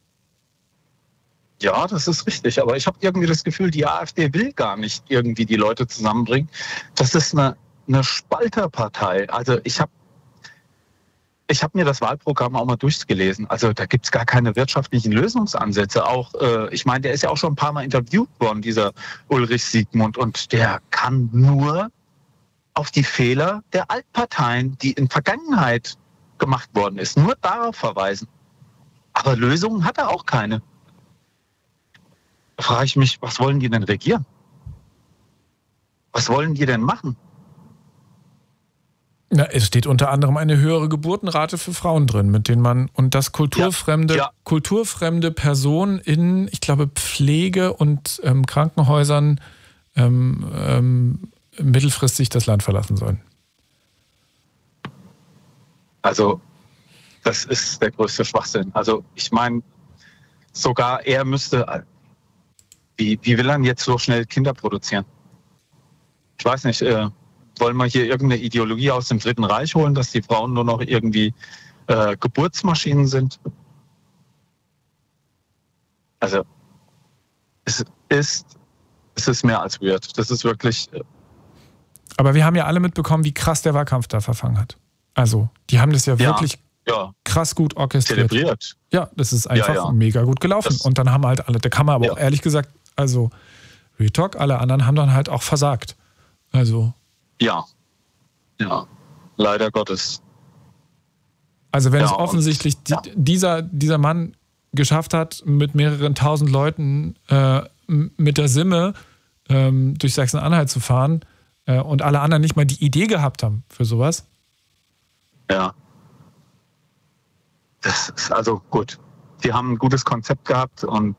[SPEAKER 4] Ja, das ist richtig. Aber ich habe irgendwie das Gefühl, die AfD will gar nicht irgendwie die Leute zusammenbringen. Das ist eine Spalterpartei. Also ich habe mir das Wahlprogramm auch mal durchgelesen. Also da gibt es gar keine wirtschaftlichen Lösungsansätze. Auch, ich meine, der ist ja auch schon ein paar Mal interviewt worden, dieser Ulrich Siegmund. Und der kann nur auf die Fehler der Altparteien, die in Vergangenheit gemacht worden ist, nur darauf verweisen. Aber Lösungen hat er auch keine. Da frage ich mich, was wollen die denn regieren? Was wollen die denn machen?
[SPEAKER 1] Na, es steht unter anderem eine höhere Geburtenrate für Frauen drin, mit denen man, und das kulturfremde Personen in, ich glaube, Pflege- und Krankenhäusern mittelfristig das Land verlassen sollen.
[SPEAKER 4] Also, das ist der größte Schwachsinn. Also, ich meine, sogar er müsste, wie will er jetzt so schnell Kinder produzieren? Ich weiß nicht, wollen wir hier irgendeine Ideologie aus dem Dritten Reich holen, dass die Frauen nur noch irgendwie Geburtsmaschinen sind? Also, es ist mehr als weird. Das ist wirklich...
[SPEAKER 1] Aber wir haben ja alle mitbekommen, wie krass der Wahlkampf da verfangen hat. Also, die haben das ja wirklich krass gut orchestriert.
[SPEAKER 4] Zelebriert.
[SPEAKER 1] Ja, das ist einfach mega gut gelaufen. Und dann haben halt alle, da kann man aber auch ehrlich gesagt, also Real Talk, alle anderen haben dann halt auch versagt. Also... Ja,
[SPEAKER 4] leider Gottes.
[SPEAKER 1] Also wenn es offensichtlich dieser Mann geschafft hat, mit mehreren tausend Leuten mit der Simme durch Sachsen-Anhalt zu fahren und alle anderen nicht mal die Idee gehabt haben für sowas.
[SPEAKER 4] Ja. Das ist also gut. Die haben ein gutes Konzept gehabt und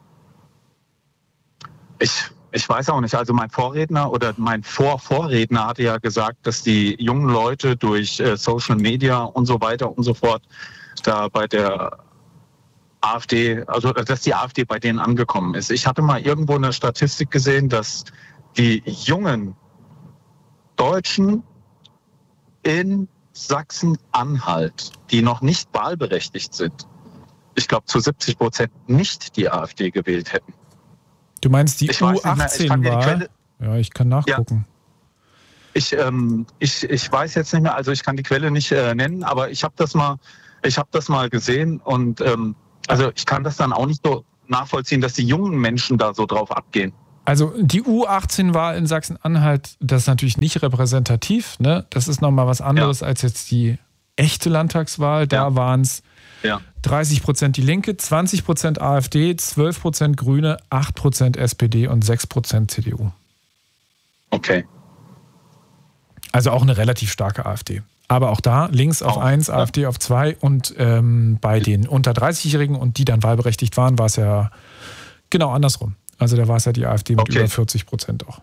[SPEAKER 4] ich weiß auch nicht, also mein Vorredner oder mein Vorvorredner hatte ja gesagt, dass die jungen Leute durch Social Media und so weiter und so fort da bei der AfD, also dass die AfD bei denen angekommen ist. Ich hatte mal irgendwo eine Statistik gesehen, dass die jungen Deutschen in Sachsen-Anhalt, die noch nicht wahlberechtigt sind, ich glaube zu 70% nicht die AfD gewählt hätten.
[SPEAKER 1] Du meinst die
[SPEAKER 5] Ich weiß nicht mehr, ich kann dir die
[SPEAKER 1] U18-Wahl?
[SPEAKER 5] Quelle-
[SPEAKER 1] Ja, ich kann nachgucken.
[SPEAKER 5] Ich weiß jetzt nicht mehr, also ich kann die Quelle nicht nennen, aber ich habe das mal gesehen und also ich kann das dann auch nicht so nachvollziehen, dass die jungen Menschen da so drauf abgehen.
[SPEAKER 1] Also die U18-Wahl in Sachsen-Anhalt, das ist natürlich nicht repräsentativ, ne? Das ist nochmal was anderes als jetzt die echte Landtagswahl. Da waren es 30% die Linke, 20% AfD, 12% Grüne, 8% SPD und 6% CDU.
[SPEAKER 5] Okay.
[SPEAKER 1] Also auch eine relativ starke AfD. Aber auch da links auf 1, AfD auf 2 und bei den unter 30-Jährigen und die dann wahlberechtigt waren, war es ja genau andersrum. Also da war es ja die AfD mit über 40% auch.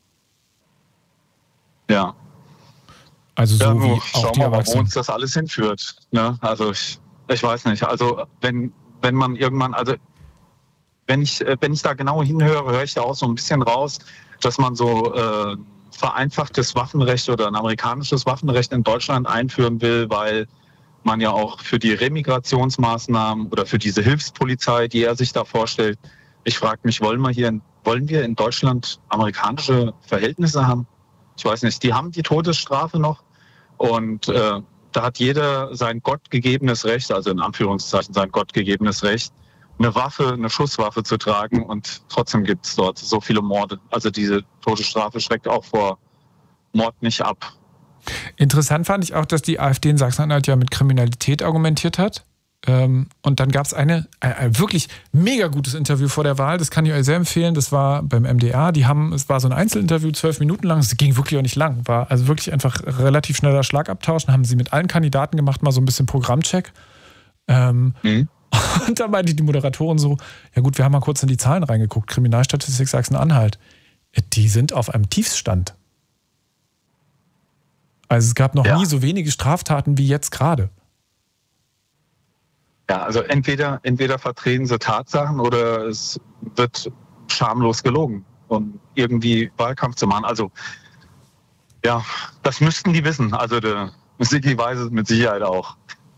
[SPEAKER 5] Ja.
[SPEAKER 1] Also so wie auch
[SPEAKER 5] schauen
[SPEAKER 1] die
[SPEAKER 5] wir mal, wo
[SPEAKER 1] Erwachsenen.
[SPEAKER 5] uns das alles hinführt. Ne? Also ich weiß nicht. Also wenn man irgendwann, also wenn ich da genau hinhöre, höre ich da auch so ein bisschen raus, dass man so vereinfachtes Waffenrecht oder ein amerikanisches Waffenrecht in Deutschland einführen will, weil man ja auch für die Remigrationsmaßnahmen oder für diese Hilfspolizei, die er sich da vorstellt, ich frage mich, wollen wir in Deutschland amerikanische Verhältnisse haben? Ich weiß nicht, die haben die Todesstrafe noch und da hat jeder sein gottgegebenes Recht, also in Anführungszeichen sein gottgegebenes Recht, eine Schusswaffe zu tragen und trotzdem gibt es dort so viele Morde. Also diese Todesstrafe schreckt auch vor Mord nicht ab.
[SPEAKER 1] Interessant fand ich auch, dass die AfD in Sachsen-Anhalt ja mit Kriminalität argumentiert hat. Und dann gab es ein wirklich mega gutes Interview vor der Wahl, das kann ich euch sehr empfehlen, das war beim MDR, es war so ein Einzelinterview, 12 Minuten lang, es ging wirklich auch nicht lang, war also wirklich einfach relativ schneller Schlagabtausch, haben sie mit allen Kandidaten gemacht, mal so ein bisschen Programmcheck. Und dann meinte die Moderatorin so, ja gut, wir haben mal kurz in die Zahlen reingeguckt, Kriminalstatistik Sachsen-Anhalt, die sind auf einem Tiefstand. Also es gab noch nie so wenige Straftaten wie jetzt gerade.
[SPEAKER 5] Ja, also entweder vertreten sie Tatsachen oder es wird schamlos gelogen, um irgendwie Wahlkampf zu machen. Also ja, das müssten die wissen. Also der Sigi weiß es mit Sicherheit auch.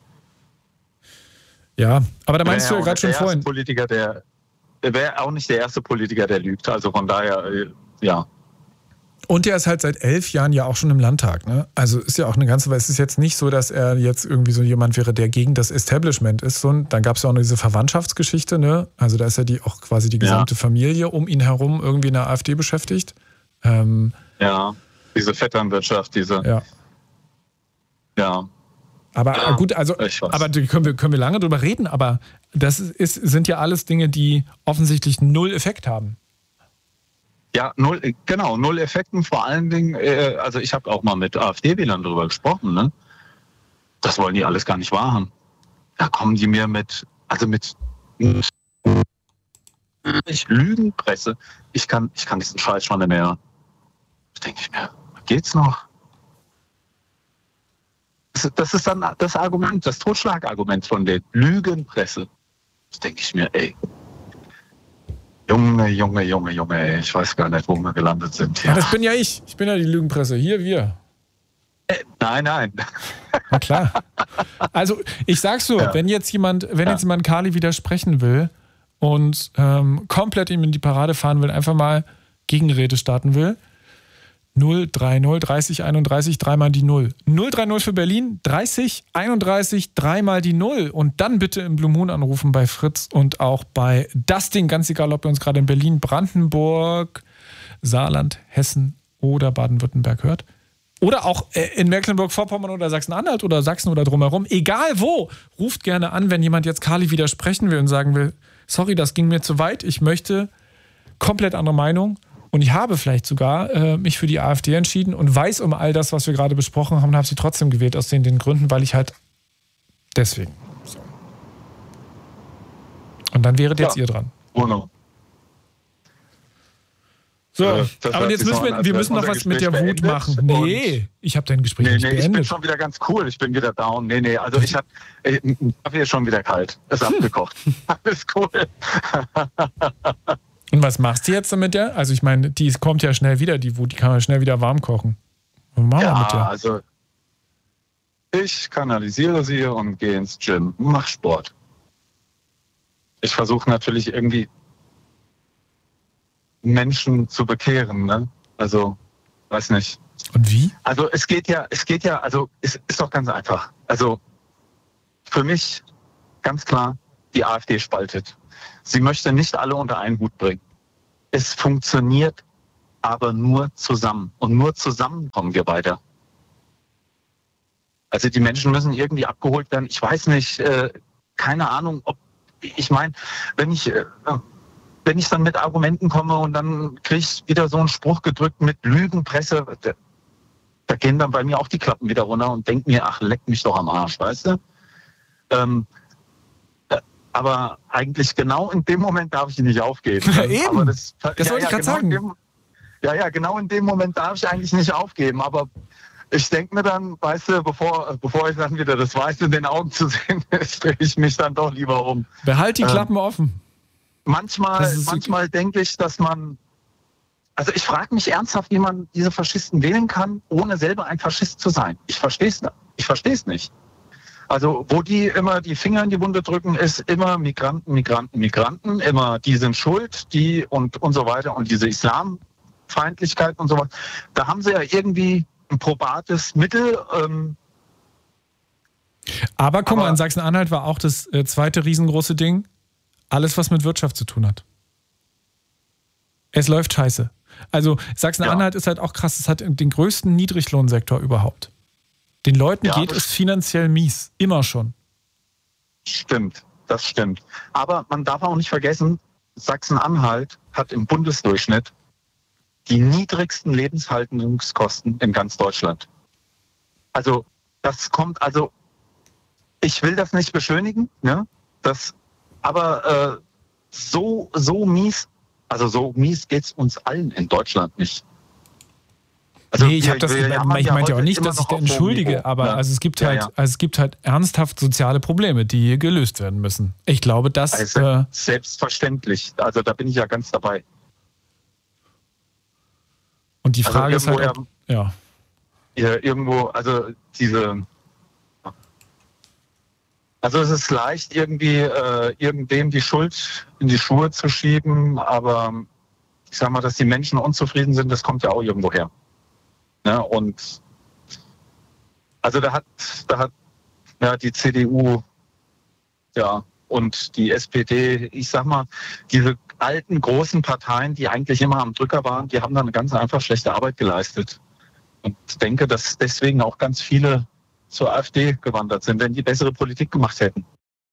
[SPEAKER 1] Ja, aber da meinst du ja gerade schon vorhin.
[SPEAKER 5] Der wäre auch nicht der erste Politiker, der lügt. Also von daher, ja.
[SPEAKER 1] Und der ist halt seit 11 Jahren ja auch schon im Landtag. Ne? Also ist ja auch eine ganze Weile. Es ist jetzt nicht so, dass er jetzt irgendwie so jemand wäre, der gegen das Establishment ist. Dann gab es ja auch noch diese Verwandtschaftsgeschichte. Ne? Also da ist ja auch quasi die gesamte Familie um ihn herum irgendwie in der AfD beschäftigt.
[SPEAKER 5] Ja, diese Vetternwirtschaft, Ja.
[SPEAKER 1] Aber gut, also aber können wir lange drüber reden, aber das sind ja alles Dinge, die offensichtlich null Effekt haben.
[SPEAKER 5] Ja, null Effekten, vor allen Dingen, also ich habe auch mal mit AfD-Wählern darüber gesprochen, ne? Das wollen die alles gar nicht wahrhaben. Da kommen die mir mit Lügenpresse. Ich kann diesen Scheiß schon nicht mehr. Da denke ich mir, geht's noch? Das ist dann das Argument, das Totschlagargument von der Lügenpresse. Da denke ich mir, ey. Junge, ey. Ich weiß gar nicht, wo wir gelandet sind.
[SPEAKER 1] Ja, das bin ja ich. Ich bin ja die Lügenpresse. Hier, wir.
[SPEAKER 5] Nein.
[SPEAKER 1] Na klar. Also, ich sag's so, wenn jetzt jemand Kali widersprechen will und komplett ihm in die Parade fahren will, einfach mal Gegenrede starten will, 030 30 31 dreimal die 0. 030 für Berlin, 30 31 dreimal die 0 und dann bitte im Blue Moon anrufen bei Fritz und auch bei das Ding, ganz egal, ob ihr uns gerade in Berlin, Brandenburg, Saarland, Hessen oder Baden-Württemberg hört. Oder auch in Mecklenburg-Vorpommern oder Sachsen-Anhalt oder Sachsen oder drumherum. Egal wo, ruft gerne an, wenn jemand jetzt Kali widersprechen will und sagen will, sorry, das ging mir zu weit, ich möchte komplett andere Meinung. Und ich habe vielleicht sogar mich für die AfD entschieden und weiß um all das, was wir gerade besprochen haben, und habe sie trotzdem gewählt aus den Gründen, weil ich halt deswegen. So. Und dann wäret jetzt ihr dran.
[SPEAKER 5] Genau.
[SPEAKER 1] So, aber jetzt wir müssen noch was mit der Wut machen. Nee, ich habe dein Gespräch nicht beendet.
[SPEAKER 5] Ich bin schon wieder ganz cool, ich bin wieder down. Nee, also Kaffee ist schon wieder kalt. Ist abgekocht. Alles cool.
[SPEAKER 1] Und was machst du jetzt damit der? Also ich meine, die kommt ja schnell wieder, die Wut, die kann man schnell wieder warm kochen. Was machen wir mit der?
[SPEAKER 5] Also ich kanalisiere sie und gehe ins Gym, mach Sport. Ich versuche natürlich irgendwie Menschen zu bekehren. Ne? Also, weiß nicht.
[SPEAKER 1] Und wie?
[SPEAKER 5] Also es geht ja, also es ist doch ganz einfach. Also für mich ganz klar, die AfD spaltet. Sie möchte nicht alle unter einen Hut bringen. Es funktioniert aber nur zusammen. Und nur zusammen kommen wir weiter. Also die Menschen müssen irgendwie abgeholt werden. Ich weiß nicht, keine Ahnung, ich meine, wenn ich dann mit Argumenten komme und dann kriege ich wieder so einen Spruch gedrückt mit Lügenpresse, da gehen dann bei mir auch die Klappen wieder runter und denken mir, ach, leck mich doch am Arsch, weißt du? Aber eigentlich genau in dem Moment darf ich nicht aufgeben.
[SPEAKER 1] Eben,
[SPEAKER 5] aber
[SPEAKER 1] das wollte ich gerade sagen.
[SPEAKER 5] Genau in dem Moment darf ich eigentlich nicht aufgeben, aber ich denke mir dann, weißt du, bevor ich dann wieder das Weiße in den Augen zu sehen ist, drehe ich mich dann doch lieber um.
[SPEAKER 1] Behalt die Klappen offen.
[SPEAKER 5] Manchmal denke ich, dass man, also ich frage mich ernsthaft, wie man diese Faschisten wählen kann, ohne selber ein Faschist zu sein. Ich verstehe es nicht. Also wo die immer die Finger in die Wunde drücken, ist immer Migranten, immer die sind schuld, die und so weiter und diese Islamfeindlichkeit und so weiter. Da haben sie ja irgendwie ein probates Mittel.
[SPEAKER 1] Aber guck mal, in Sachsen-Anhalt war auch das zweite riesengroße Ding, alles, was mit Wirtschaft zu tun hat. Es läuft scheiße. Also Sachsen-Anhalt ist halt auch krass, es hat den größten Niedriglohnsektor überhaupt. Den Leuten geht es finanziell mies, immer schon.
[SPEAKER 5] Stimmt, das stimmt. Aber man darf auch nicht vergessen, Sachsen-Anhalt hat im Bundesdurchschnitt die niedrigsten Lebenshaltungskosten in ganz Deutschland. Also das kommt, also ich will das nicht beschönigen, ne? Aber so mies, also so mies geht's uns allen in Deutschland nicht.
[SPEAKER 1] Also nee, ich meinte ja auch nicht, dass ich da entschuldige, aber ja. Also es gibt halt ernsthaft soziale Probleme, die gelöst werden müssen. Ich glaube, das
[SPEAKER 5] also selbstverständlich. Also da bin ich ja ganz dabei.
[SPEAKER 1] Und die Frage ist halt,
[SPEAKER 5] also es ist leicht, irgendwie irgendwem die Schuld in die Schuhe zu schieben, aber ich sag mal, dass die Menschen unzufrieden sind, das kommt ja auch irgendwo her. Ne? Und also da hat ja die CDU und die SPD, ich sag mal, diese alten großen Parteien, die eigentlich immer am Drücker waren, die haben dann ganz einfach schlechte Arbeit geleistet. Und ich denke, dass deswegen auch ganz viele zur AfD gewandert sind, wenn die bessere Politik gemacht hätten.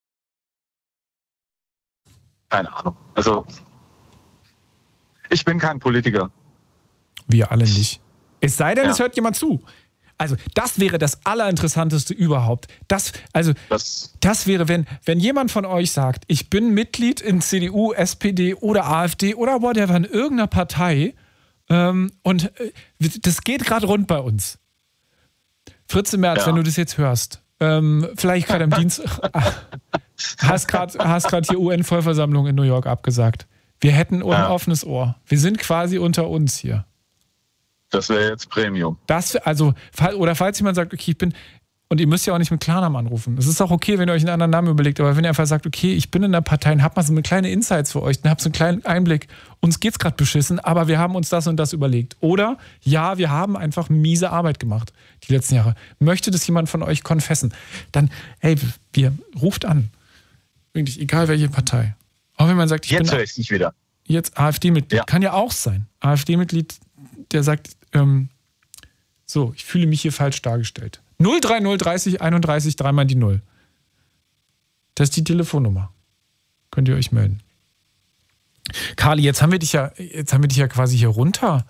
[SPEAKER 5] Keine Ahnung. Also ich bin kein Politiker.
[SPEAKER 1] Wir alle nicht. Es sei denn, es hört jemand zu. Also das wäre das Allerinteressanteste überhaupt. Das wäre, wenn jemand von euch sagt, ich bin Mitglied in CDU, SPD oder AfD oder whatever in irgendeiner Partei und das geht gerade rund bei uns. Fritze Merz, wenn du das jetzt hörst, vielleicht gerade am Dienst, hast gerade hier UN-Vollversammlung in New York abgesagt. Wir hätten ein offenes Ohr. Wir sind quasi unter uns hier.
[SPEAKER 5] Das wäre jetzt Premium.
[SPEAKER 1] Oder falls jemand sagt, okay, ich bin, und ihr müsst ja auch nicht mit Klarnamen anrufen. Es ist auch okay, wenn ihr euch einen anderen Namen überlegt, aber wenn ihr einfach sagt, okay, ich bin in der Partei und habt mal so eine kleine Insights für euch, dann habt so einen kleinen Einblick, uns geht's gerade beschissen, aber wir haben uns das und das überlegt. Oder, ja, wir haben einfach miese Arbeit gemacht die letzten Jahre. Möchte das jemand von euch konfessen? Dann, ruft an. Wirklich, egal welche Partei. Auch wenn man sagt,
[SPEAKER 5] jetzt höre ich es nicht wieder.
[SPEAKER 1] Jetzt AfD-Mitglied. Kann ja auch sein. AfD-Mitglied, der sagt, ich fühle mich hier falsch dargestellt. 03030 31 dreimal die 0. Das ist die Telefonnummer. Könnt ihr euch melden. Carly, jetzt haben wir dich ja quasi hier runter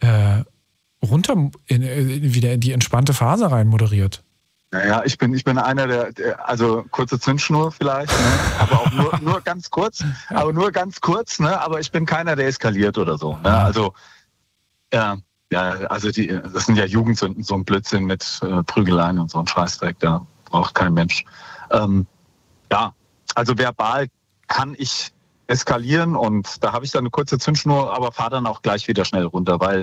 [SPEAKER 1] wieder in die entspannte Phase rein moderiert.
[SPEAKER 5] Naja, ich bin einer der also kurze Zündschnur vielleicht, ne? Aber auch nur ganz kurz. Aber nur ganz kurz, ne? Aber ich bin keiner, der eskaliert oder so. Ne? Also also das sind ja Jugendsünden, so ein Blödsinn mit Prügeleien und so ein Scheißdreck, da braucht kein Mensch. Also verbal kann ich eskalieren und da habe ich dann eine kurze Zündschnur, aber fahre dann auch gleich wieder schnell runter, weil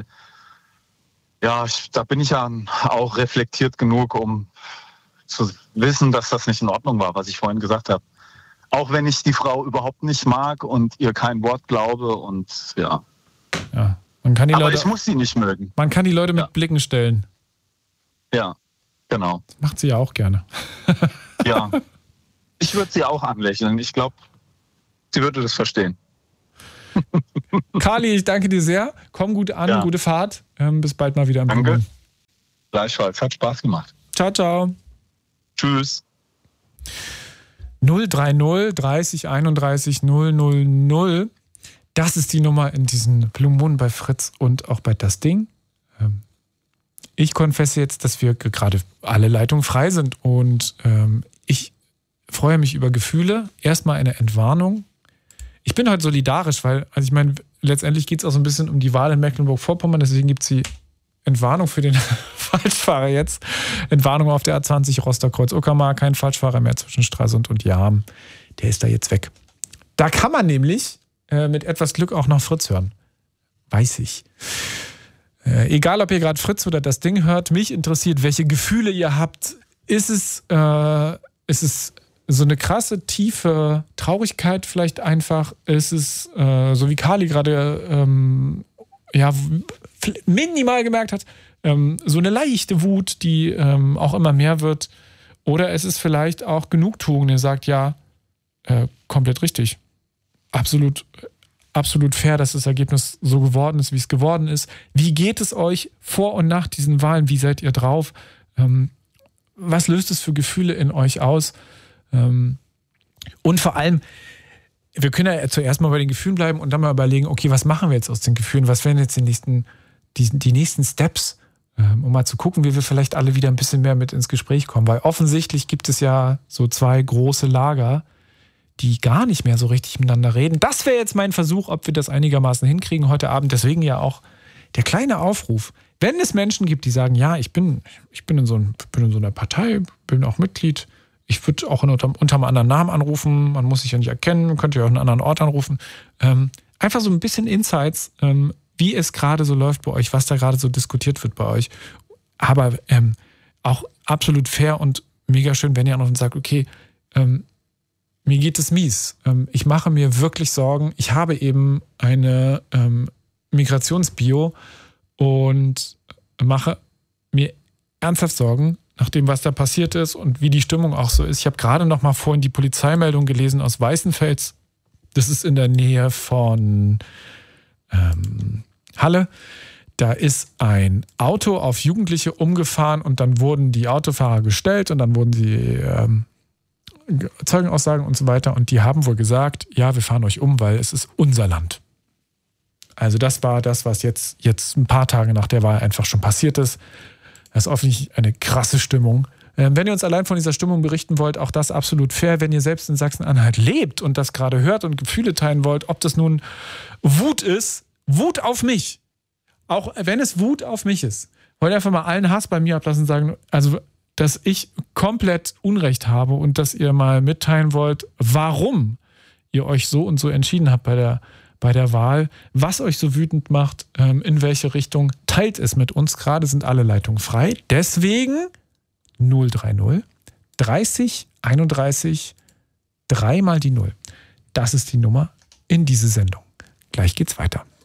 [SPEAKER 5] da bin ich ja auch reflektiert genug, um zu wissen, dass das nicht in Ordnung war, was ich vorhin gesagt habe. Auch wenn ich die Frau überhaupt nicht mag und ihr kein Wort glaube und
[SPEAKER 1] Ja. Man kann die
[SPEAKER 5] Aber
[SPEAKER 1] Leute,
[SPEAKER 5] ich muss sie nicht mögen.
[SPEAKER 1] man kann die Leute mit Blicken stellen.
[SPEAKER 5] Ja, genau.
[SPEAKER 1] Das macht sie ja auch gerne.
[SPEAKER 5] Ja. Ich würde sie auch anlächeln. Ich glaube, sie würde das verstehen.
[SPEAKER 1] Kali, ich danke dir sehr. Komm gut an, gute Fahrt. Bis bald mal wieder im
[SPEAKER 5] Danke.
[SPEAKER 1] Büro.
[SPEAKER 5] Gleichfalls. Hat Spaß gemacht.
[SPEAKER 1] Ciao, ciao.
[SPEAKER 5] Tschüss.
[SPEAKER 1] 030 30 31 000. Das ist die Nummer in diesen Blue Moon bei Fritz und auch bei Das Ding. Ich konfesse jetzt, dass wir gerade alle Leitungen frei sind und ich freue mich über Gefühle. Erstmal eine Entwarnung. Ich bin heute solidarisch, weil, also ich meine, letztendlich geht es auch so ein bisschen um die Wahl in Mecklenburg-Vorpommern, deswegen gibt es die Entwarnung für den Falschfahrer jetzt. Entwarnung auf der A20 Rostock-Kreuz-Uckermark, kein Falschfahrer mehr zwischen Stralsund und Jahn. Der ist da jetzt weg. Da kann man nämlich mit etwas Glück auch noch Fritz hören. Weiß ich. Egal, ob ihr gerade Fritz oder Das Ding hört, mich interessiert, welche Gefühle ihr habt. Ist es so eine krasse, tiefe Traurigkeit vielleicht einfach? Ist es, so wie Kali gerade minimal gemerkt hat, so eine leichte Wut, die auch immer mehr wird? Oder ist es vielleicht auch Genugtuung, der sagt, ja, komplett richtig. Absolut fair, dass das Ergebnis so geworden ist, wie es geworden ist. Wie geht es euch vor und nach diesen Wahlen? Wie seid ihr drauf? Was löst es für Gefühle in euch aus? Und vor allem, wir können ja zuerst mal bei den Gefühlen bleiben und dann mal überlegen, okay, was machen wir jetzt aus den Gefühlen? Was wären jetzt die nächsten Steps, um mal zu gucken, wie wir vielleicht alle wieder ein bisschen mehr mit ins Gespräch kommen? Weil offensichtlich gibt es ja so zwei große Lager, die gar nicht mehr so richtig miteinander reden. Das wäre jetzt mein Versuch, ob wir das einigermaßen hinkriegen heute Abend. Deswegen ja auch der kleine Aufruf. Wenn es Menschen gibt, die sagen, ja, ich bin in so einer Partei, bin auch Mitglied, ich würde auch unter einem anderen Namen anrufen, man muss sich ja nicht erkennen, man könnte ja auch einen anderen Ort anrufen. Einfach so ein bisschen Insights, wie es gerade so läuft bei euch, was da gerade so diskutiert wird bei euch. Aber auch absolut fair und mega schön, wenn ihr anruft und sagt, okay, mir geht es mies. Ich mache mir wirklich Sorgen. Ich habe eben eine Migrationsbio und mache mir ernsthaft Sorgen nach dem, was da passiert ist und wie die Stimmung auch so ist. Ich habe gerade noch mal vorhin die Polizeimeldung gelesen aus Weißenfels. Das ist in der Nähe von Halle. Da ist ein Auto auf Jugendliche umgefahren und dann wurden die Autofahrer gestellt und dann wurden sie Zeugenaussagen und so weiter und die haben wohl gesagt, ja, wir fahren euch um, weil es ist unser Land. Also das war das, was jetzt ein paar Tage nach der Wahl einfach schon passiert ist. Das ist offensichtlich eine krasse Stimmung. Wenn ihr uns allein von dieser Stimmung berichten wollt, auch das absolut fair. Wenn ihr selbst in Sachsen-Anhalt lebt und das gerade hört und Gefühle teilen wollt, ob das nun Wut ist, Wut auf mich. Auch wenn es Wut auf mich ist. Wollt ihr einfach mal allen Hass bei mir ablassen und sagen, also dass ich komplett Unrecht habe und dass ihr mal mitteilen wollt, warum ihr euch so und so entschieden habt bei der Wahl, was euch so wütend macht, in welche Richtung, teilt es mit uns. Gerade sind alle Leitungen frei. Deswegen 030 30 31 3 mal die 0. Das ist die Nummer in diese Sendung. Gleich geht's weiter.